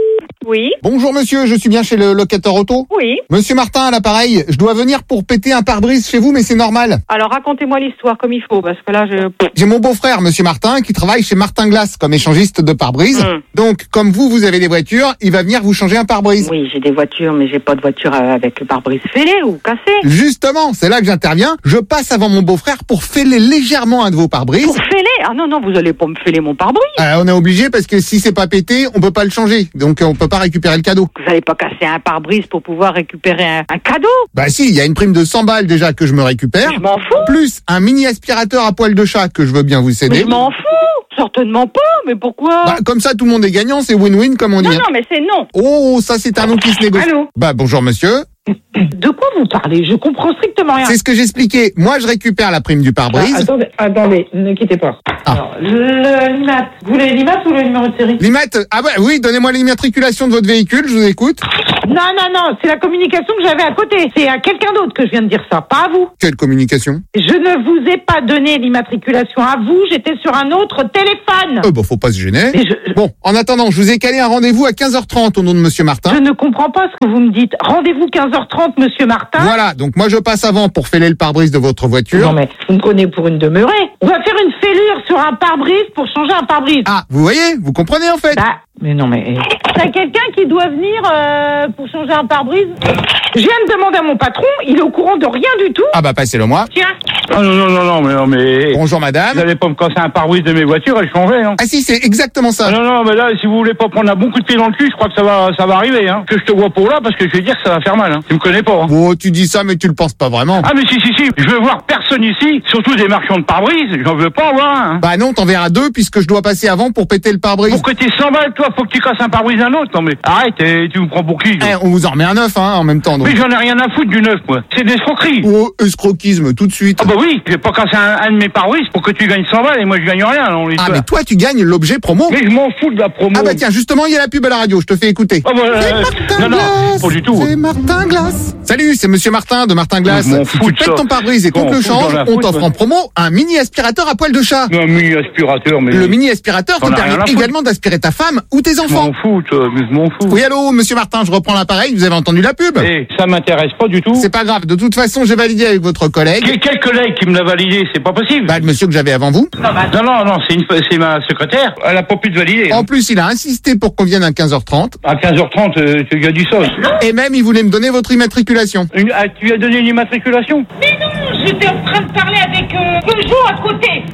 Oui. Bonjour monsieur, je suis bien chez le locateur auto? Oui. Monsieur Martin à l'appareil, je dois venir pour péter un pare-brise chez vous, mais c'est normal. Alors racontez-moi l'histoire comme il faut, parce que là J'ai mon beau-frère, monsieur Martin, qui travaille chez Martin Glace comme échangiste de pare-brise. Donc, comme vous avez des voitures, il va venir vous changer un pare-brise. Oui, j'ai des voitures, mais j'ai pas de voiture avec le pare-brise fêlé ou cassé. Justement, c'est là que j'interviens. Je passe avant mon beau-frère pour fêler légèrement un de vos pare-brises. Pour fêler? Ah non, vous allez pas me fêler mon pare-brise. On est obligé parce que si c'est pas pété, on peut pas le changer. Donc, on peut pas récupérer le cadeau. Vous allez pas casser un pare-brise pour pouvoir récupérer un cadeau? Bah si, il y a une prime de 100 balles déjà que je me récupère. Je m'en fous. Plus un mini aspirateur à poil de chat que je veux bien vous céder. Mais je m'en fous. Certainement pas, mais pourquoi? Bah, comme ça, tout le monde est gagnant, c'est win-win, comme on dit. Non, mais c'est non. Oh, ça, c'est un nom qui se négocie. Allô? Bah, bonjour, monsieur. De quoi vous parlez? Je comprends strictement rien. C'est ce que j'expliquais. Moi, je récupère la prime du pare-brise. Attendez, ne quittez pas. Alors, le l'IMAT. Vous voulez l'IMAT ou le numéro de série? L'IMAT? Ah bah oui, donnez-moi l'immatriculation de votre véhicule, je vous écoute. Non, c'est la communication que j'avais à côté. C'est à quelqu'un d'autre que je viens de dire ça, pas à vous. Quelle communication? Je ne vous ai pas donné l'immatriculation à vous, j'étais sur un autre téléphone. Bah, faut pas se gêner. Bon, en attendant, je vous ai calé un rendez-vous à 15h30 au nom de monsieur Martin. Je ne comprends pas ce que vous me dites. Rendez-vous 15h30, monsieur Martin. Voilà, donc moi je passe avant pour fêler le pare-brise de votre voiture. Non mais, vous me prenez pour une demeurée. On va faire une fêlure sur un pare-brise pour changer un pare-brise. Ah, vous voyez, vous comprenez en fait. Bah, mais non mais... T'as quelqu'un qui doit venir pour changer un pare-brise? Je viens de demander à mon patron, il est au courant de rien du tout. Ah bah passez-le moi. Tiens. Ah non, mais... Bonjour madame. Vous n'allez pas me casser un pare-brise de mes voitures et le changer, hein? Ah si, c'est exactement ça. Ah non, mais là, si vous voulez pas prendre un bon coup de pied dans le cul, je crois que ça va arriver, hein. Que je te vois pour là, parce que je vais dire que ça va faire mal, hein. Tu me connais pas, hein. Bon, tu dis ça, mais tu le penses pas vraiment. Ah mais si, je veux voir personne ici, surtout des marchands de pare-brise, j'en veux pas voir un. Bah non, t'en verras deux, puisque je dois passer avant pour péter le pare-brise. Pour que t'aies 100 balles, toi, faut que tu casses un pare-brise à un autre. Non mais arrête, tu me prends pour qui? On vous en remet un neuf, hein, en même temps. Donc. Mais j'en ai rien à foutre du neuf, moi. C'est de l'escroquerie. Oh, escroquisme, tout de suite. Ah bah oui, je vais pas casser un de mes pare-brises pour que tu gagnes 100 balles et moi je gagne rien. Ah mais toi, tu gagnes l'objet promo. Mais je m'en fous de la promo. Ah bah tiens, justement, il y a la pub à la radio, je te fais écouter. Ah bah, non, pas du tout. C'est Martin Glace. Salut, c'est monsieur Martin de Martin Glace. Si tu pètes ton pare-brise et qu'on te le change, on t'offre en promo un mini aspirateur à poil de chat. Un mini aspirateur, mais... Le mini aspirateur te permet également d'aspirer ta femme ou tes enfants. Je m'en fous. Oui, allô, monsieur Martin, je reprends l'appareil, vous avez entendu la pub? Ça m'intéresse pas du tout. C'est pas grave, de toute façon, j'ai validé avec votre collègue. Quel collègue qui me l'a validé? C'est pas possible. Bah, le monsieur que j'avais avant vous. Non, c'est ma secrétaire. Elle a pas pu te valider. En plus, il a insisté pour qu'on vienne à 15h30. À 15h30, tu as du sauce. Et même, il voulait me donner votre immatriculation. Tu lui as donné une immatriculation? Mais non, j'étais en train de parler avec Peugeot à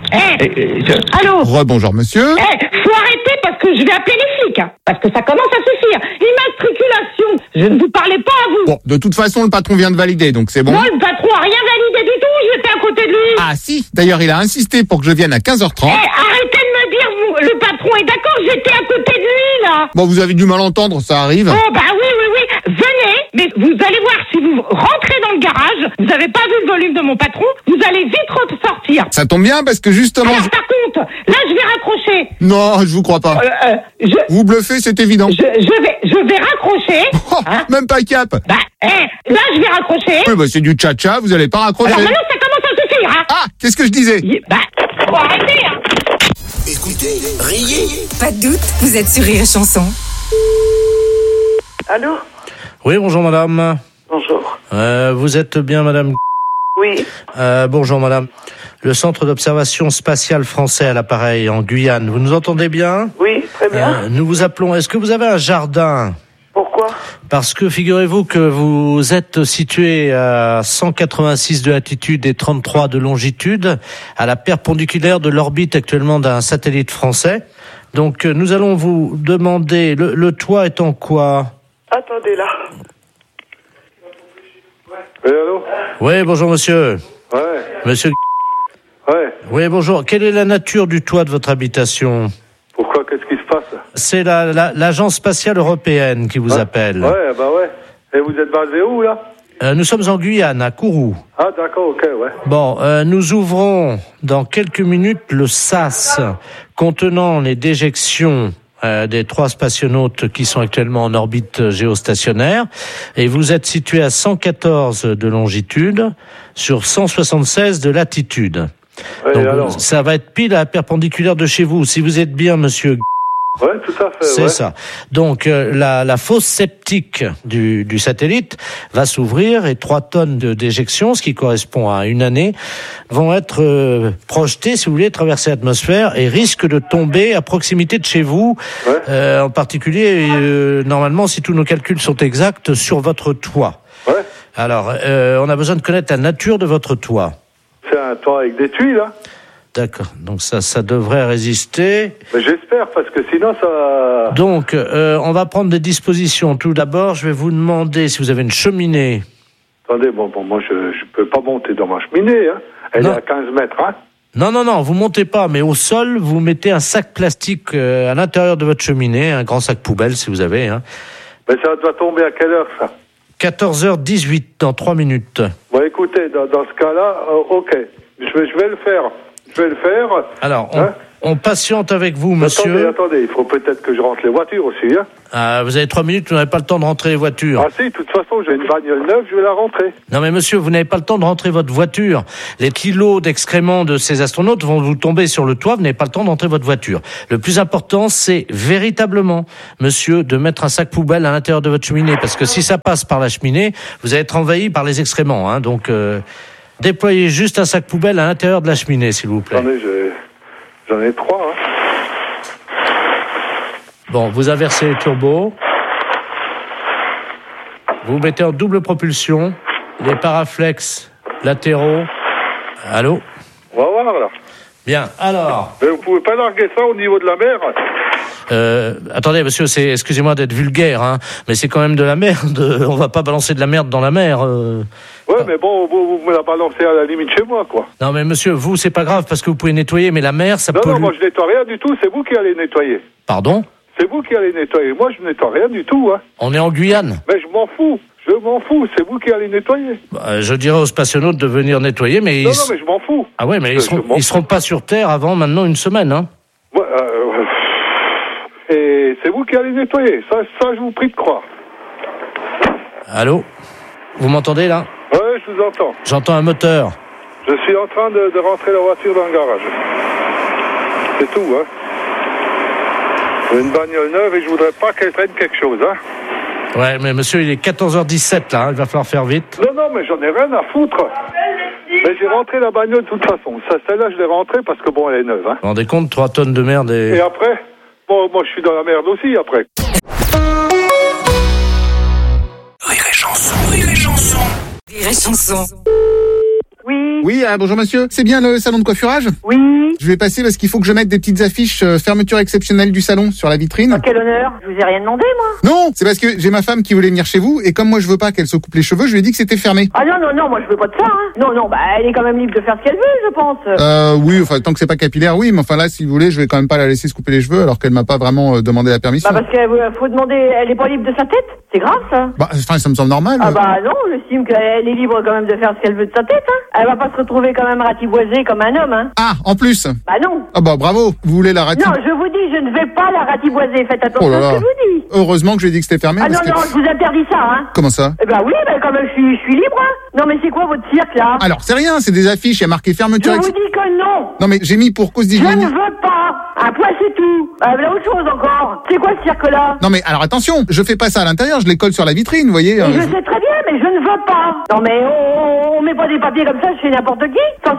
côté. Allô? Rebonjour, monsieur. Faut arrêter parce que je vais appeler les flics. Parce que ça commence à suffire. Immatriculation. Je ne vous parlais pas à vous. Bon, de toute façon, le patron vient de valider, donc c'est bon. Non, le patron a rien validé du tout. J'étais à côté de lui. Ah si. D'ailleurs, il a insisté pour que je vienne à 15h30. Arrêtez de me dire, le patron est d'accord. J'étais à côté de lui, là. Bon, vous avez du mal entendre, ça arrive. Oh, bah oui. Venez, mais vous allez voir, si vous rentrez dans le garage, vous n'avez pas vu le volume de mon patron, vous allez vite sortir. Ça tombe bien parce que justement... Alors, par contre, là, je vais raccrocher. Non, je vous crois pas. Vous bluffez, c'est évident. Je vais raccrocher. Même pas cap. Bah, là, je vais raccrocher. Oui, bah c'est du tcha-tcha, vous allez pas raccrocher. Alors maintenant, ça commence à suffire, hein. Ah, qu'est-ce que je disais? Bah, faut arrêter, hein. Écoutez, riez. Pas de doute, vous êtes sur Rire et Chanson. Allô? Oui, bonjour madame. Bonjour. Vous êtes bien madame? Oui. Bonjour madame. Le centre d'observation spatiale français à l'appareil en Guyane. Vous nous entendez bien? Oui, très bien. Nous vous appelons. Est-ce que vous avez un jardin? Pourquoi? Parce que figurez-vous que vous êtes situé à 186 de latitude et 33 de longitude, à la perpendiculaire de l'orbite actuellement d'un satellite français. Donc nous allons vous demander, le toit est en quoi? Attendez là. Oui, allô? Oui, bonjour monsieur. Ouais. Monsieur. Ouais. Oui, bonjour. Quelle est la nature du toit de votre habitation? Pourquoi? Qu'est-ce qui se passe? C'est l'agence spatiale européenne qui vous appelle. Ouais, bah ouais. Et vous êtes basé où, là? Nous sommes en Guyane, à Kourou. Ah, d'accord, ok, ouais. Bon, nous ouvrons dans quelques minutes le SAS contenant les déjections des 3 spationautes qui sont actuellement en orbite géostationnaire. Et vous êtes situé à 114 de longitude sur 176 de latitude. Ouais, donc alors ça va être pile à la perpendiculaire de chez vous. Si vous êtes bien, monsieur, Ouais, tout à fait. C'est ça. Donc la fosse septique du satellite va s'ouvrir et 3 tonnes d'éjection, ce qui correspond à une année, vont être projetées, si vous voulez, traverser l'atmosphère et risquent de tomber à proximité de chez vous. Ouais. En particulier, normalement, si tous nos calculs sont exacts, sur votre toit. Ouais. Alors, on a besoin de connaître la nature de votre toit. C'est un toit avec des tuiles, hein. D'accord, donc ça devrait résister. Mais j'espère, parce que sinon ça... Donc, on va prendre des dispositions. Tout d'abord, je vais vous demander si vous avez une cheminée. Attendez, bon, moi je peux pas monter dans ma cheminée, hein. Elle est à 15 mètres, hein. Non, vous montez pas, mais au sol, vous mettez un sac plastique à l'intérieur de votre cheminée, un grand sac poubelle si vous avez, hein. Mais ça doit tomber à quelle heure, ça? 14h18, dans 3 minutes. Bon, écoutez, dans ce cas-là, ok, je vais le faire. Alors, on patiente avec vous, monsieur. Attendez, il faut peut-être que je rentre les voitures aussi, hein. Vous avez 3 minutes, vous n'avez pas le temps de rentrer les voitures. Ah si, de toute façon, j'ai une bagnole neuve, je vais la rentrer. Non mais monsieur, vous n'avez pas le temps de rentrer votre voiture. Les kilos d'excréments de ces astronautes vont vous tomber sur le toit, vous n'avez pas le temps de rentrer votre voiture. Le plus important, c'est véritablement, monsieur, de mettre un sac poubelle à l'intérieur de votre cheminée, parce que si ça passe par la cheminée, vous allez être envahi par les excréments, hein, donc... Déployez juste un sac poubelle à l'intérieur de la cheminée, s'il vous plaît. J'en ai 3, hein. Bon, vous inversez les turbos. Vous mettez en double propulsion les paraflex latéraux. Allô? On va voir, là. Bien, alors... Mais vous pouvez pas larguer ça au niveau de la mer? Attendez, monsieur, excusez-moi d'être vulgaire, hein, mais c'est quand même de la merde. On va pas balancer de la merde dans la mer. Ouais, mais bon, vous me la balancez à la limite chez moi, quoi. Non, mais monsieur, vous, c'est pas grave parce que vous pouvez nettoyer, mais la mer, ça pollue. Non, moi je nettoie rien du tout, c'est vous qui allez nettoyer. Pardon? C'est vous qui allez nettoyer. Moi, je nettoie rien du tout, hein. On est en Guyane. Mais je m'en fous, c'est vous qui allez nettoyer. Je dirais aux spationautes de venir nettoyer, mais... Non, mais je m'en fous. Ah ouais, mais ils seront pas sur Terre avant maintenant une semaine, hein. Ouais, et c'est vous qui allez nettoyer, ça je vous prie de croire. Allô? Vous m'entendez, là? Ouais, je vous entends. J'entends un moteur. Je suis en train de rentrer la voiture dans le garage. C'est tout, hein. J'ai une bagnole neuve et je voudrais pas qu'elle traîne quelque chose, hein. Ouais, mais monsieur, il est 14h17, là, il va falloir faire vite. Non, mais j'en ai rien à foutre. Mais j'ai rentré la bagnole de toute façon. Celle-là, je l'ai rentrée parce que bon, elle est neuve, hein. Vous vous rendez compte, 3 tonnes de merde et... Et après? Bon, moi, je suis dans la merde aussi, après. Rire et chanson, rire et chanson. Rire et chanson. Oui, bonjour monsieur. C'est bien le salon de coiffurage? Oui. Je vais passer parce qu'il faut que je mette des petites affiches fermeture exceptionnelle du salon sur la vitrine. Quel honneur. Je vous ai rien demandé, moi. Non, c'est parce que j'ai ma femme qui voulait venir chez vous et comme moi je veux pas qu'elle se coupe les cheveux, je lui ai dit que c'était fermé. Ah non, moi je veux pas de ça, hein. Non, elle est quand même libre de faire ce qu'elle veut, je pense. Oui, enfin tant que c'est pas capillaire, oui, mais enfin là, si vous voulez, je vais quand même pas la laisser se couper les cheveux alors qu'elle m'a pas vraiment demandé la permission. Bah parce qu'elle faut demander, elle est pas libre de sa tête. C'est grave, ça. Bah, enfin, ça me semble normal. Ah bah non, j'estime qu'elle est libre quand même de faire ce qu'elle veut de sa tête, hein. Elle va pas se retrouver quand même ratiboisée comme un homme, hein. Ah, en plus. Bah non. Ah bah bravo, vous voulez la ratiboiser? Non, je vous dis, je ne vais pas la ratiboiser. Faites attention à ce que je vous dis. Heureusement que je lui ai dit que c'était fermé. Ah non, je vous interdis ça, hein. Comment ça? Eh ben oui, quand même, je suis libre, hein. Non mais c'est quoi votre cirque, là? Alors, c'est rien, c'est des affiches, il y a marqué fermeture. Je vous dis que non. Non mais j'ai mis pour cause d'hygiène. Je ne veux pas. Un point, c'est tout. Là, autre chose encore. C'est quoi ce cirque-là? Non mais alors attention, je fais pas ça à l'intérieur, je les colle sur la vitrine, vous voyez. Je sais très bien, mais je ne veux pas. Non mais on met pas des papiers comme ça chez n'importe qui.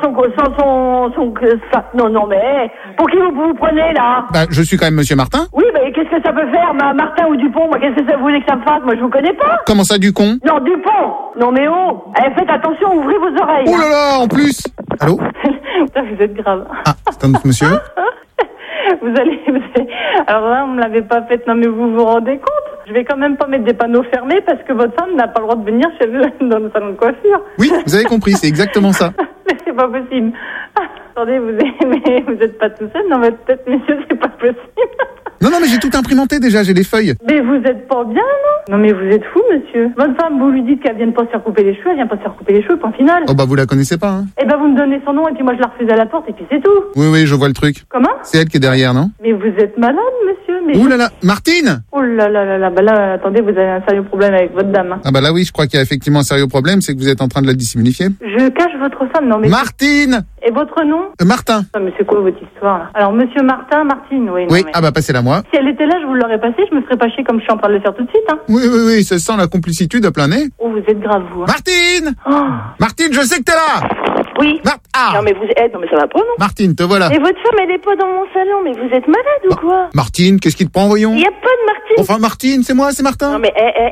Non mais pour qui vous prenez là? Bah je suis quand même Monsieur Martin. Oui, mais qu'est-ce que ça peut faire, Martin ou Dupont? Moi, qu'est-ce que ça voulait que ça me fasse? Moi, je vous connais pas. Comment ça, Ducon? Non, Dupont. Non mais oh, faites attention, ouvrez vos oreilles. Oh là là, en plus. Allô? Putain, vous êtes grave. Ah, c'est un autre monsieur. Vous allez... Alors là, on me l'avait pas fait. Non mais vous vous rendez compte? Je vais quand même pas mettre des panneaux fermés parce que votre femme n'a pas le droit de venir chez vous dans le salon de coiffure. Oui, vous avez compris, c'est exactement ça. Mais c'est pas possible. Attendez, vous êtes pas tout seul dans votre tête, messieurs, c'est pas possible. Non, mais j'ai tout imprimanté déjà, j'ai les feuilles. Mais vous êtes pas bien, non? Non mais vous êtes fou, monsieur. Votre femme, vous lui dites qu'elle vienne pas se faire couper les cheveux, elle vient pas se faire couper les cheveux, point final. Oh bah vous la connaissez pas, hein? Eh ben vous me donnez son nom et puis moi je la refuse à la porte et puis c'est tout. Oui, je vois le truc. Comment? C'est elle qui est derrière, non? Mais vous êtes malade, monsieur. Mais... Ouh là là, Martine! Oh là là, bah là, attendez, vous avez un sérieux problème avec votre dame. Hein. Ah bah là oui, je crois qu'il y a effectivement un sérieux problème, c'est que vous êtes en train de la dissimplifier. Je cache votre femme, non mais... Martine! Et votre nom? Martin. Non mais c'est quoi votre histoire là? Alors monsieur Martin, Martine, oui. Oui, mais... ah bah passez-la moi. moi. Si elle était là, je vous l'aurais passé, je me ferais pas chier comme je suis en train de le faire tout de suite. Hein. Oui, ça sent la complicitude à plein nez. Oh, vous êtes grave, vous. Hein. Martine oh. Martine, je sais que t'es là. Oui. Non, mais non, mais ça va pas, non? Martine, te voilà. Et votre femme, elle est pas dans mon salon, mais vous êtes malade ou quoi? Martine, qu'est-ce qui te prend, voyons? Il y a pas de Martine. Enfin, Martine, c'est moi, c'est Martin. Non, mais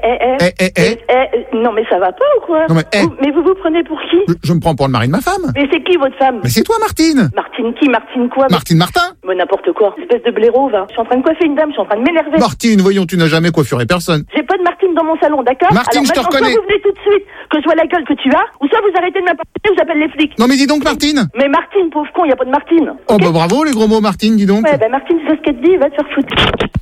non, mais ça va pas ou quoi? Non, mais vous vous prenez pour qui? Je me prends pour le mari de ma femme. Mais c'est qui, votre femme? Mais c'est toi, Martine. Martine qui? Martine quoi? Martine Martin. Mais n'importe quoi. Espèce de blaireau, va. Je suis en train de coiffer une dame, je suis en train de m'énerver. Martine, voyons, tu n'as jamais coiffuré personne. J'ai pas de Martine dans mon salon, d'accord? Martine, je te reconnais. Soit vous venez tout de suite, que je vois la gueule que tu as, ou soit vous arrêtez de m'apporter, ou j'appelle les flics. Non, mais dis donc, Martine. Mais Martine, pauvre con, y a pas de Martine. Oh, bah bravo, les gros mots, Martine, dis donc. Ouais, bah Martine, c'est ce qu'elle te dit, va te faire foutre.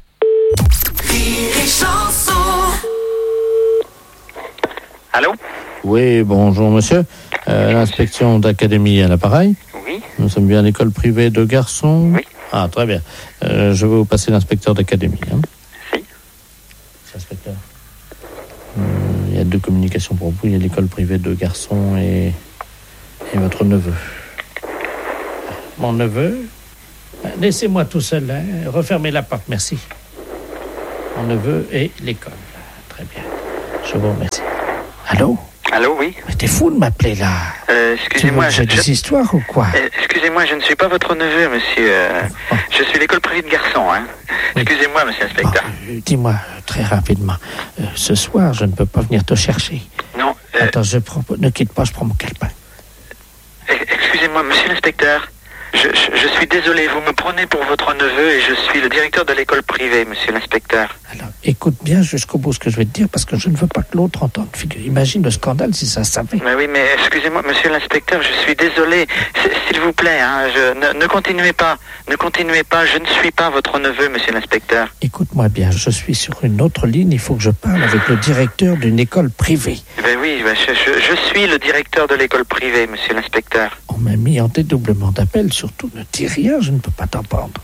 Allô? Oui, bonjour monsieur. L'inspection d'académie à l'appareil. Oui. Nous sommes bien à l'école privée de garçons. Oui. Ah, très bien. Je vais vous passer l'inspecteur d'académie. Hein. Si. Inspecteur. Il y a 2 communications pour vous. Il y a l'école privée de garçons et votre neveu. Mon neveu. Laissez-moi tout seul. Hein. Refermez la porte, merci. Mon neveu et l'école. Très bien. Je vous remercie. Allô? Allô, oui. Mais t'es fou de m'appeler là. Excusez-moi. J'ai des histoires ou quoi? Excusez-moi, je ne suis pas votre neveu, monsieur. Je suis l'école privée de garçons, hein. Excusez-moi, monsieur l'inspecteur. Bon, dis-moi très rapidement. Ce soir, je ne peux pas venir te chercher. Non. Attends, ne quitte pas, je prends mon calepin. Excusez-moi, monsieur l'inspecteur. Je suis désolé, vous me prenez pour votre neveu et je suis le directeur de l'école privée, monsieur l'inspecteur. Alors, écoute bien jusqu'au bout ce que je vais te dire parce que je ne veux pas que l'autre entende. Imagine le scandale si ça savait. Mais oui, mais excusez-moi, monsieur l'inspecteur, je suis désolé. S'il vous plaît, hein, ne continuez pas. Ne continuez pas, je ne suis pas votre neveu, monsieur l'inspecteur. Écoute-moi bien, je suis sur une autre ligne, il faut que je parle avec le directeur d'une école privée. Ben oui, je suis le directeur de l'école privée, monsieur l'inspecteur. On m'a mis en dédoublement d'appel, surtout ne dis rien, je ne peux pas t'entendre.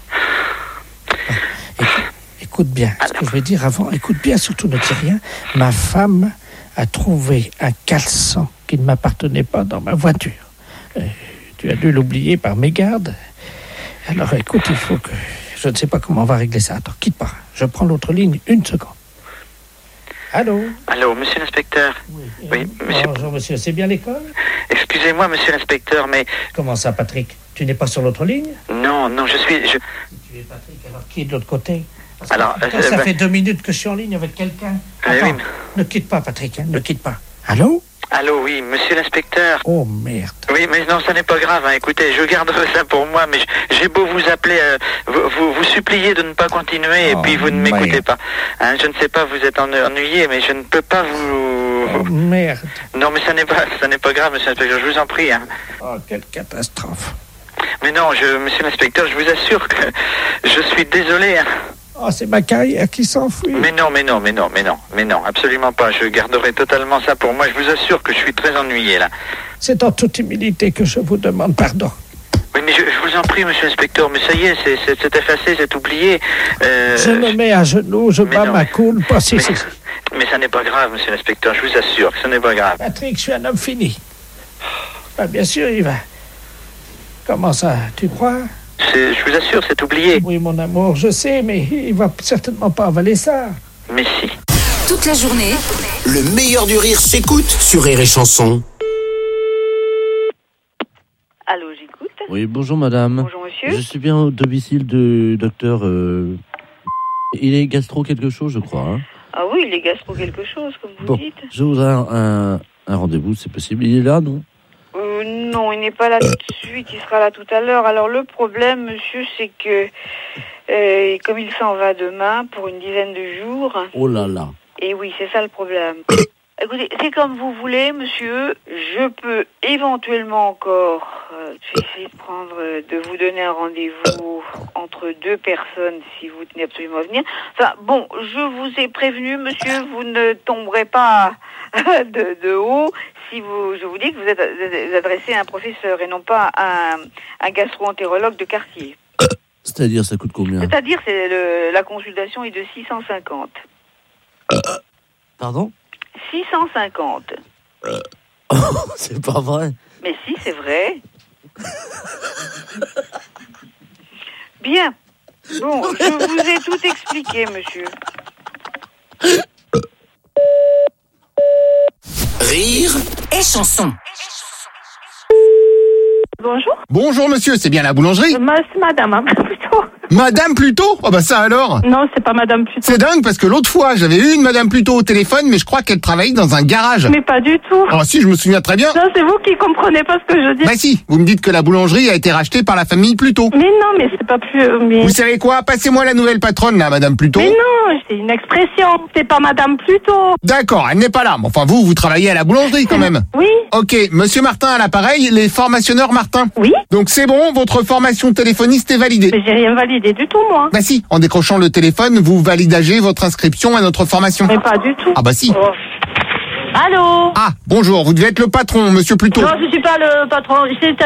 Écoute bien, ce que je vais dire avant, écoute bien, surtout ne dis rien. Ma femme a trouvé un caleçon qui ne m'appartenait pas dans ma voiture. Tu as dû l'oublier par mégarde. Alors écoute, il faut que... Je ne sais pas comment on va régler ça. Attends, quitte pas. Je prends l'autre ligne, 1 seconde. Allô? Allô, monsieur l'inspecteur. Oui, monsieur... Bonjour, monsieur. C'est bien l'école? Excusez-moi, monsieur l'inspecteur, mais... Comment ça, Patrick? Tu n'es pas sur l'autre ligne? Non, je suis... Tu es Patrick, alors qui est de l'autre côté? Alors, ça fait 2 minutes que je suis en ligne avec quelqu'un. Attends, oui. Ne quitte pas, Patrick, hein, ne quitte pas. Allô? Allô, oui, monsieur l'inspecteur. Oh, merde. Oui, mais non, ça n'est pas grave. Hein. Écoutez, je garderai ça pour moi, mais j'ai beau vous appeler, vous supplier de ne pas continuer, et puis vous ne m'écoutez pas. Hein, je ne sais pas, vous êtes ennuyé, mais je ne peux pas vous... Oh, merde. Non, mais ça n'est pas grave, monsieur l'inspecteur, je vous en prie. Hein. Oh, quelle catastrophe. Mais non, monsieur l'inspecteur, je vous assure que je suis désolé. Hein. Oh, c'est ma carrière qui s'enfuit. Mais non, absolument pas. Je garderai totalement ça pour moi. Je vous assure que je suis très ennuyé, là. C'est en toute humilité que je vous demande pardon. Oui, mais je vous en prie, monsieur l'inspecteur, mais ça y est, c'est effacé, c'est oublié. Je me mets à genoux, je bats ma coule. Mais ça n'est pas grave, monsieur l'inspecteur, je vous assure que ce n'est pas grave. Patrick, je suis un homme fini. Ben, bien sûr, il va... Comment ça, tu crois? Je vous assure, c'est oublié. Oui, mon amour, je sais, mais il va certainement pas avaler ça. Mais si. Toute la journée, le meilleur du rire s'écoute sur Rire et Chanson. Allô, j'écoute. Oui, bonjour madame. Bonjour monsieur. Je suis bien au domicile du docteur... Il est gastro quelque chose, je crois. Hein. Ah oui, il est gastro quelque chose, comme vous dites. Je voudrais un rendez-vous, c'est possible. Il est là, non? Non, il n'est pas là tout de suite, il sera là tout à l'heure. Alors le problème, monsieur, c'est que comme il s'en va demain pour une dizaine de jours... Oh là là. Et oui, c'est ça le problème. Écoutez, c'est comme vous voulez, monsieur. Je peux éventuellement encore essayer de vous donner un rendez-vous entre 2 personnes si vous tenez absolument à venir. Enfin, bon, je vous ai prévenu, monsieur, vous ne tomberez pas de haut si je vous dis que vous êtes adressé à un professeur et non pas à un gastro-entérologue de quartier. C'est-à-dire, ça coûte combien? C'est-à-dire, la consultation est de 650. Pardon? 650. C'est pas vrai. Mais si, c'est vrai. Bien. Bon, je vous ai tout expliqué, monsieur. Rire et chanson. Bonjour. Bonjour monsieur, c'est bien la boulangerie? C'est madame, hein, plutôt. Madame Pluto? Oh bah ça alors. Non, c'est pas madame Pluto. C'est dingue parce que l'autre fois, j'avais eu une madame Pluto au téléphone, mais je crois qu'elle travaillait dans un garage. Mais pas du tout. Oh si, je me souviens très bien. Non, c'est vous qui comprenez pas ce que je dis. Bah si, vous me dites que la boulangerie a été rachetée par la famille Pluto. Mais non, mais c'est pas plus... Vous savez quoi? Passez-moi la nouvelle patronne là, madame Pluto. Mais non, c'est une expression. C'est pas madame Pluto. D'accord, elle n'est pas là. Mais enfin vous travaillez à la boulangerie quand même. Oui. Ok, monsieur Martin à l'appareil, les formationneurs Martin. Oui. Donc c'est bon, votre formation téléphoniste est validée. Mais j'ai rien validé du tout, moi. Bah si, en décrochant le téléphone, vous validez votre inscription à notre formation. Mais pas du tout. Ah bah si. Oh. Allô? Ah, bonjour, vous devez être le patron, monsieur Pluto. Non, je suis pas le patron.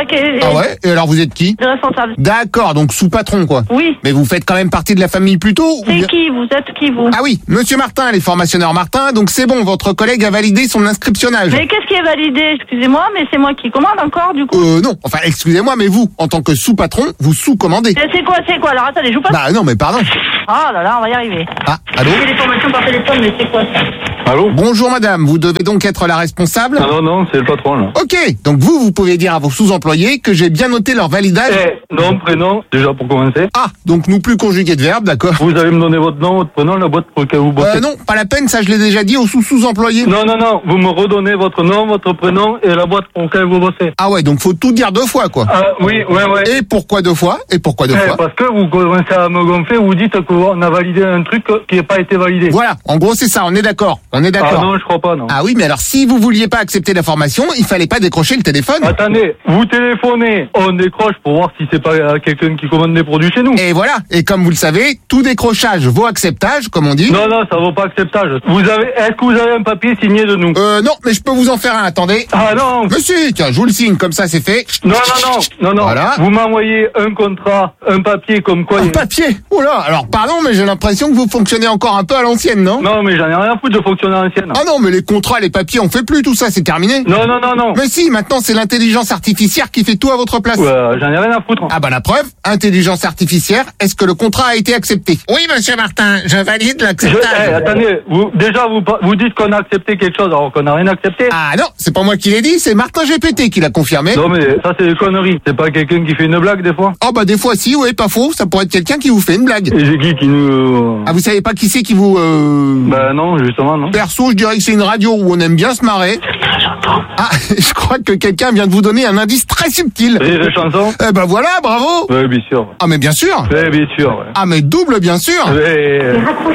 Ah ouais? Et alors vous êtes qui? Le responsable. D'accord, donc sous-patron quoi. Oui. Mais vous faites quand même partie de la famille Pluto? C'est qui? Vous êtes qui, vous? Ah oui, monsieur Martin, les formationneurs Martin, donc c'est bon, votre collègue a validé son inscriptionnage. Mais qu'est-ce qui est validé? Excusez-moi, mais c'est moi qui commande encore, du coup. Non, enfin, excusez-moi, mais vous, en tant que sous-patron, vous sous-commandez. C'est quoi? Alors attendez, je vous passe. Bah non, mais pardon. Ah là là, on va y arriver. Ah, allô? J'ai des formations par téléphone, mais c'est quoi ça? Allô? Bonjour madame, vous devez donc être la responsable? Non, c'est le patron là. Ok, donc vous pouvez dire à vos sous-employés que j'ai bien noté leur validage. Nom, prénom, déjà pour commencer. Ah, donc nous plus conjugué de verbe, d'accord. Vous allez me donner votre nom, votre prénom, la boîte pour laquelle vous bossez. Non, pas la peine, ça je l'ai déjà dit aux sous-employés. Non, vous me redonnez votre nom, votre prénom et la boîte pour laquelle vous bossez. Ah ouais, donc faut tout dire 2 fois quoi. Oui. Et pourquoi 2 fois? fois Parce que vous commencez à me gonfler, vous dites qu'on a validé un truc qui n'a pas été validé. Voilà, en gros c'est ça, on est d'accord. Ah non, je crois pas, non. Ah oui, mais alors si vous vouliez pas accepter la formation, il fallait pas décrocher le téléphone. Attendez, vous téléphonez, on décroche pour voir si c'est pas quelqu'un qui commande des produits chez nous. Et voilà, et comme vous le savez, tout décrochage vaut acceptage, comme on dit. Non, ça vaut pas acceptage. Est-ce que vous avez un papier signé de nous? Non, mais je peux vous en faire un, attendez. Ah non. Monsieur, tiens, je vous le signe, comme ça c'est fait. Non. Voilà. Vous m'envoyez un contrat, un papier comme quoi... Un papier? Oh là, alors pardon, mais j'ai l'impression que vous fonctionnez encore un peu à l'ancienne, non? Non, mais j'en ai rien à foutre de fonctionner à l'ancienne. Ah non, mais les contrats, les papiers, on fait plus tout ça, c'est terminé. Non. Mais si, maintenant c'est l'intelligence artificielle qui fait tout à votre place. Ouais, j'en ai rien à foutre. Ah bah la preuve, intelligence artificielle, est-ce que le contrat a été accepté? Oui, monsieur Martin, je valide l'acceptation. Attendez, vous dites qu'on a accepté quelque chose alors qu'on n'a rien accepté. Ah non, c'est pas moi qui l'ai dit, c'est Martin GPT qui l'a confirmé. Non mais ça c'est des conneries, c'est pas quelqu'un qui fait une blague des fois? Oh bah des fois si, ouais, pas faux, ça pourrait être quelqu'un qui vous fait une blague. Et c'est qui nous... Ah vous savez pas qui c'est qui vous... Bah non, justement non. Perso, je dirais que c'est une radio où on aime bien se marrer. Ah, je crois que quelqu'un vient de vous donner un indice très subtil. Rire et chanson? Eh ben voilà, bravo. Ouais, bien sûr. Ah mais bien sûr. Ouais, bien sûr. Ouais. Ah mais double bien sûr. Ouais.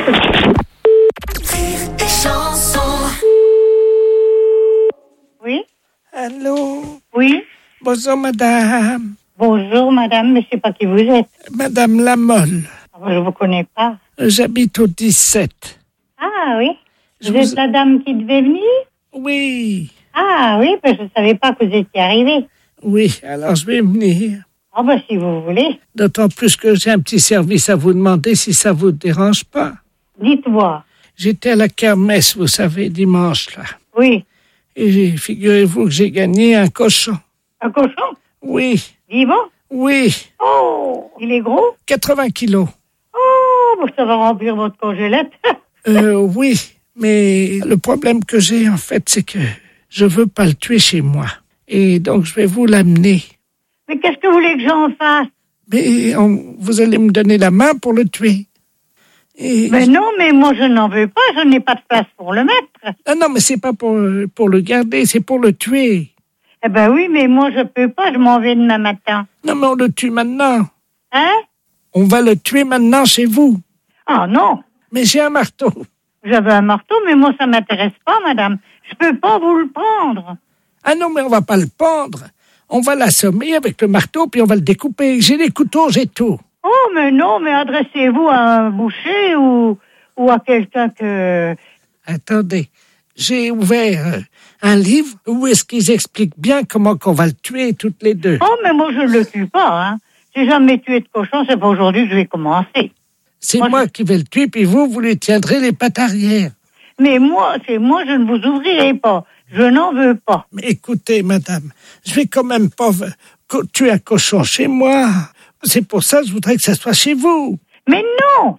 Oui. Allô? Oui. Bonjour madame. Bonjour madame, mais je sais pas qui vous êtes. Madame Lamolle. Je vous connais pas. J'habite au 17. Ah oui. Vous êtes la dame qui devait venir? Oui. Ah oui, mais je savais pas que vous étiez arrivée. Oui, alors je vais venir. Ah bah si vous voulez. D'autant plus que j'ai un petit service à vous demander si ça vous dérange pas. Dites-moi. J'étais à la kermesse, vous savez, dimanche là. Oui. Et figurez-vous que j'ai gagné un cochon. Un cochon? Oui. Vivant? Oui. Oh, il est gros? 80 kilos. Oh, bah ça va remplir votre congélette. Oui, mais le problème que j'ai en fait, c'est que je veux pas le tuer chez moi. Et donc je vais vous l'amener. Mais qu'est-ce que vous voulez que j'en fasse? Mais vous allez me donner la main pour le tuer. Mais non, mais moi je n'en veux pas, je n'ai pas de place pour le mettre. Ah non, mais c'est pas pour le garder, c'est pour le tuer. Eh ben oui, mais moi je peux pas, je m'en vais demain matin. Non, mais on le tue maintenant. Hein? On va le tuer maintenant chez vous. Ah non. Mais j'ai un marteau. J'avais un marteau, mais moi ça m'intéresse pas, madame. Je peux pas vous le prendre. Ah non, mais on va pas le pendre. On va l'assommer avec le marteau, puis on va le découper. J'ai les couteaux, j'ai tout. Oh, mais non, mais adressez-vous à un boucher ou à quelqu'un que... Attendez, j'ai ouvert un livre où est-ce qu'ils expliquent bien comment qu'on va le tuer toutes les deux. Oh, mais moi je le tue pas, hein. J'ai jamais tué de cochon, c'est pas aujourd'hui que je vais commencer. C'est moi qui vais le tuer, puis vous lui tiendrez les pattes arrière. Mais moi, je ne vous ouvrirai pas. Je n'en veux pas. Mais écoutez, madame, je vais quand même pas tuer un cochon chez moi. C'est pour ça que je voudrais que ça soit chez vous. Mais non.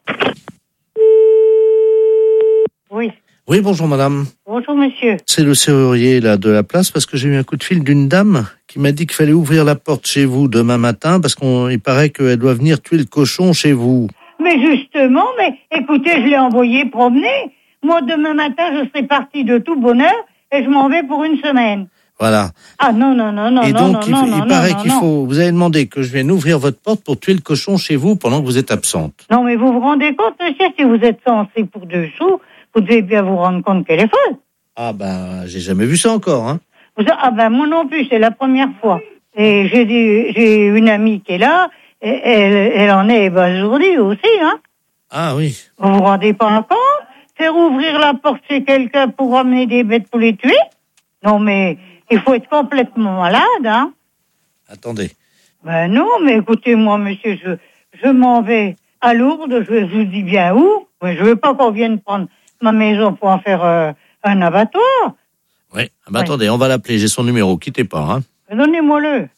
Oui. Oui, bonjour madame. Bonjour monsieur. C'est le serrurier là de la place parce que j'ai eu un coup de fil d'une dame qui m'a dit qu'il fallait ouvrir la porte chez vous demain matin parce qu'il paraît qu'elle doit venir tuer le cochon chez vous. Mais justement, mais écoutez, je l'ai envoyé promener. Moi, demain matin, je serai partie de tout bonheur et je m'en vais pour une semaine. Voilà. Ah non. Et donc, il paraît qu'il faut... Vous avez demandé que je vienne ouvrir votre porte pour tuer le cochon chez vous pendant que vous êtes absente. Non, mais vous vous rendez compte, monsieur, si vous êtes censé pour 2 sous, vous devez bien vous rendre compte qu'elle est folle. Ah ben, j'ai jamais vu ça encore, hein. Ah ben, moi non plus, c'est la première fois. Et j'ai une amie qui est là, et elle en est ébasourdie aussi, hein. Ah oui. Vous vous rendez pas compte? Faire ouvrir la porte chez quelqu'un pour ramener des bêtes pour les tuer? Non, mais il faut être complètement malade, hein. Attendez. Ben non, mais écoutez-moi, monsieur, je m'en vais à Lourdes, je vous dis bien où. Je veux pas qu'on vienne prendre ma maison pour en faire un abattoir. Oui, attendez, on va l'appeler, j'ai son numéro, quittez pas, hein. Donnez-moi-le.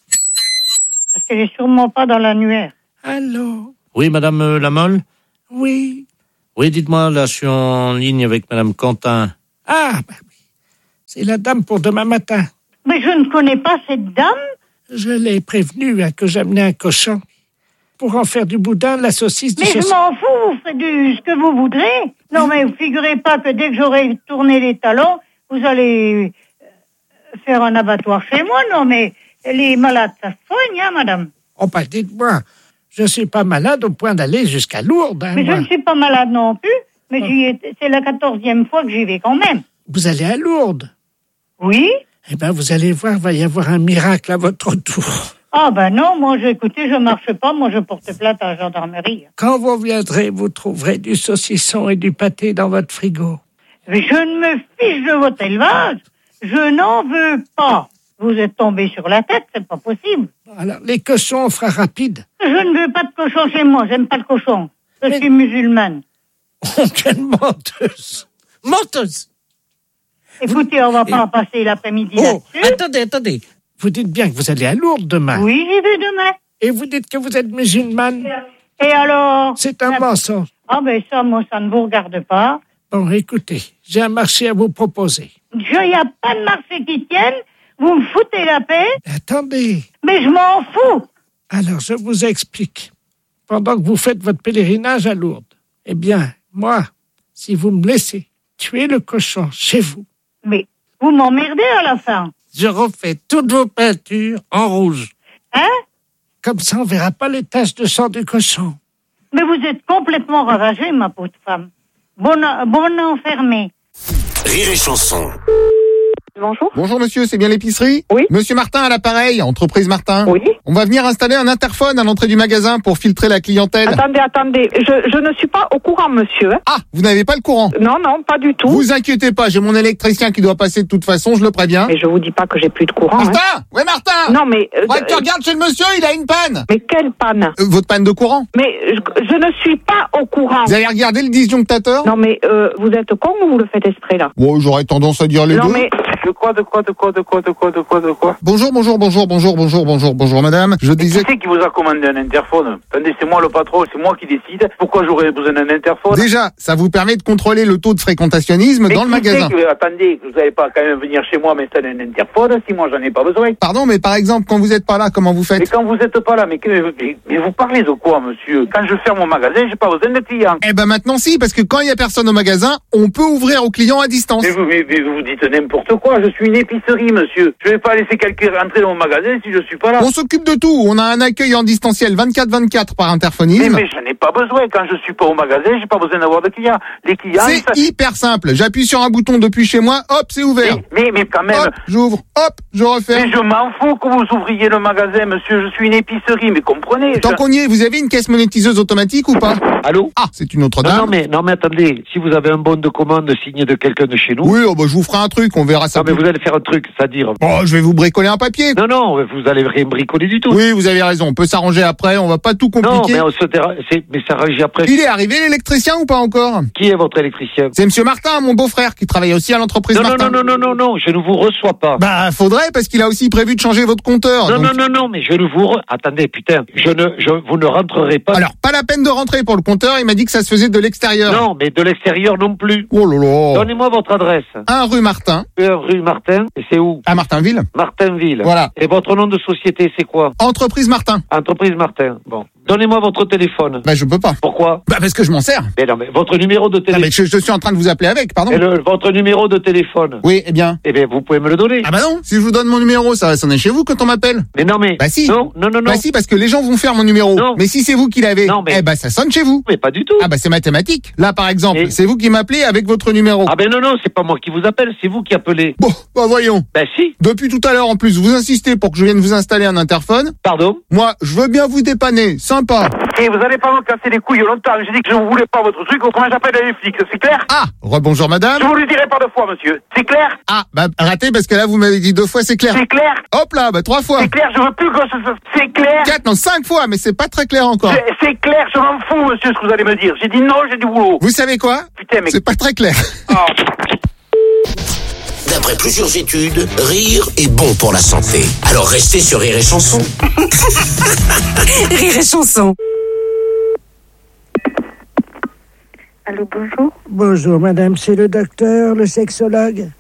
Parce qu'elle est sûrement pas dans l'annuaire. Allô? Oui, madame Lamolle? Oui. Oui, dites-moi, là, je suis en ligne avec madame Quentin. Ah, bah oui. C'est la dame pour demain matin. Mais je ne connais pas cette dame. Je l'ai prévenue que j'amenais un cochon. Pour en faire du boudin, la saucisse, du saucisson. Mais je m'en fous, vous faites ce que vous voudrez. Non, mais vous figurez pas que dès que j'aurai tourné les talons, vous allez faire un abattoir chez moi. Non, mais les malades, ça se soigne, hein, madame. Oh, bah, dites-moi, je suis pas malade au point d'aller jusqu'à Lourdes. Hein, mais moi. Je ne suis pas malade non plus, mais c'est la 14e fois que j'y vais quand même. Vous allez à Lourdes? Oui. Eh ben, vous allez voir, il va y avoir un miracle à votre tour. Ah ben non, moi, écoutez, je marche pas, moi je porte plainte à la gendarmerie. Quand vous viendrez, vous trouverez du saucisson et du pâté dans votre frigo. Mais je ne me fiche de votre élevage, je n'en veux pas. Vous êtes tombé sur la tête, c'est pas possible. Alors, les cochons, on fera rapide. Je ne veux pas de cochon chez moi, j'aime pas le cochon. Je suis musulmane. Oh, quelle menteuse! Menteuse! Écoutez, on va pas passer l'après-midi là-dessus. Attendez. Vous dites bien que vous allez à Lourdes demain. Oui, j'y vais demain. Et vous dites que vous êtes musulmane. Et alors? C'est un mensonge. Ah ben ça, moi, ça ne vous regarde pas. Bon, écoutez, j'ai un marché à vous proposer. Il n'y a pas de marché qui tienne. Vous me foutez la paix. Attendez. Mais je m'en fous. Alors, je vous explique. Pendant que vous faites votre pèlerinage à Lourdes, eh bien, moi, si vous me laissez tuer le cochon chez vous. Mais vous m'emmerdez à la fin. Je refais toutes vos peintures en rouge. Hein? Comme ça, on verra pas les taches de sang du cochon. Mais vous êtes complètement ravagée, ma pauvre femme. Bonne enfermée. Rire et chanson. Bonjour. Bonjour monsieur, c'est bien l'épicerie? Oui. Monsieur Martin à l'appareil, entreprise Martin. Oui. On va venir installer un interphone à l'entrée du magasin pour filtrer la clientèle. Attendez, je ne suis pas au courant, monsieur. Ah, vous n'avez pas le courant? Non, pas du tout. Vous inquiétez pas, j'ai mon électricien qui doit passer de toute façon, je le préviens. Mais je vous dis pas que j'ai plus de courant. Martin! Hein. Ouais, Martin! Non, mais... tu regardes chez le monsieur, il a une panne. Mais quelle panne? Votre panne de courant? Mais je ne suis pas au courant. Vous avez regardé le disjonctateur? Non, mais vous êtes con ou vous le faites exprès, là? Bon, j'aurais tendance à dire les deux. Non, mais... De quoi Bonjour, madame. Je disais... Qui c'est qui vous a commandé un interphone? Attendez, c'est moi le patron, c'est moi qui décide. Pourquoi j'aurais besoin d'un interphone? Déjà, ça vous permet de contrôler le taux de fréquentationnisme dans le magasin. Attendez, vous n'allez pas quand même venir chez moi m'installer un interphone si moi j'en ai pas besoin. Pardon, mais par exemple, quand vous êtes pas là, comment vous faites? Mais quand vous êtes pas là, mais vous parlez de quoi, monsieur? Quand je ferme mon magasin, j'ai pas besoin de clients. Eh ben maintenant si, parce que quand il y a personne au magasin, on peut ouvrir aux clients à distance. Mais vous dites n'importe quoi. Je suis une épicerie, monsieur. Je vais pas laisser quelqu'un rentrer dans mon magasin si je suis pas là. On s'occupe de tout. On a un accueil en distanciel 24/24 par interphonisme. Mais j'en ai pas besoin. Quand je suis pas au magasin, j'ai pas besoin d'avoir de clients. Les clients... C'est hyper simple. J'appuie sur un bouton depuis chez moi, hop, c'est ouvert. Mais quand même... Hop, j'ouvre, hop, je referme. Mais je m'en fous que vous ouvriez le magasin, monsieur. Je suis une épicerie, mais comprenez. Tant qu'on y est, vous avez une caisse monétiseuse automatique ou pas? Allô? Ah, c'est une autre dame. Non mais attendez. Si vous avez un bon de commande signé de quelqu'un de chez nous... Oui, je vous ferai un truc. On verra ça. Non, mais vous allez faire un truc, c'est-à-dire... Bon, je vais vous bricoler un papier. Non, vous allez rien bricoler du tout. Oui, vous avez raison, on peut s'arranger après, on va pas tout compliquer. Non, mais s'arranger après... Il est arrivé l'électricien ou pas encore? Qui est votre électricien? C'est monsieur Martin, mon beau-frère, qui travaille aussi à l'entreprise Martin. Non, je ne vous reçois pas. Bah, faudrait, parce qu'il a aussi prévu de changer votre compteur. Non, mais je ne vous... Attendez, putain, vous ne rentrerez pas... Alors, pas la peine de rentrer pour le compteur, il m'a dit que ça se faisait de l'extérieur. Non, mais de l'extérieur non plus. Oh là là. Donnez-moi votre adresse. 1 rue Martin. 1 rue Martin, et c'est où? À Martinville. Martinville. Voilà. Et votre nom de société, c'est quoi? Entreprise Martin. Entreprise Martin, bon. Donnez-moi votre téléphone. Bah, je peux pas. Pourquoi? Bah, parce que je m'en sers. Mais non, mais votre numéro de téléphone... Ah, mais je suis en train de vous appeler avec, pardon. Et votre numéro de téléphone? Oui, eh bien, vous pouvez me le donner. Ah bah non, si je vous donne mon numéro, ça va sonner chez vous quand on m'appelle. Mais non, mais... Bah si. Non. Bah si, parce que les gens vont faire mon numéro. Non. Mais si c'est vous qui l'avez, eh bah ça sonne chez vous. Mais pas du tout. Ah bah c'est mathématique. Là, par exemple, c'est vous qui m'appelez avec votre numéro. Ah ben non, c'est pas moi qui vous appelle, c'est vous qui appelez. Bon, bah voyons. Bah si. Depuis tout à l'heure, en plus, vous insistez pour que je vienne vous installer un interphone. Pardon? Moi, je veux bien vous dépanner, sympa. Et vous allez pas me casser les couilles longtemps. J'ai dit que je ne voulais pas votre truc, autrement j'appelle les flics, c'est clair? Ah, rebonjour madame. Je vous le dirai pas 2 fois, monsieur. C'est clair? Ah, bah raté parce que là vous m'avez dit 2 fois, c'est clair. C'est clair? Hop là, bah 3 fois. C'est clair, je veux plus que c'est clair? 4, non, 5 fois, mais c'est pas très clair encore. C'est clair, je m'en fous, monsieur, ce que vous allez me dire. J'ai dit non, j'ai du boulot. Vous savez quoi? Putain, mais... C'est pas très clair. Oh. D'après plusieurs études, rire est bon pour la santé. Alors restez sur Rire et Chanson. Rire et Chanson. Allô, bonjour. Bonjour, madame, c'est le docteur, le sexologue.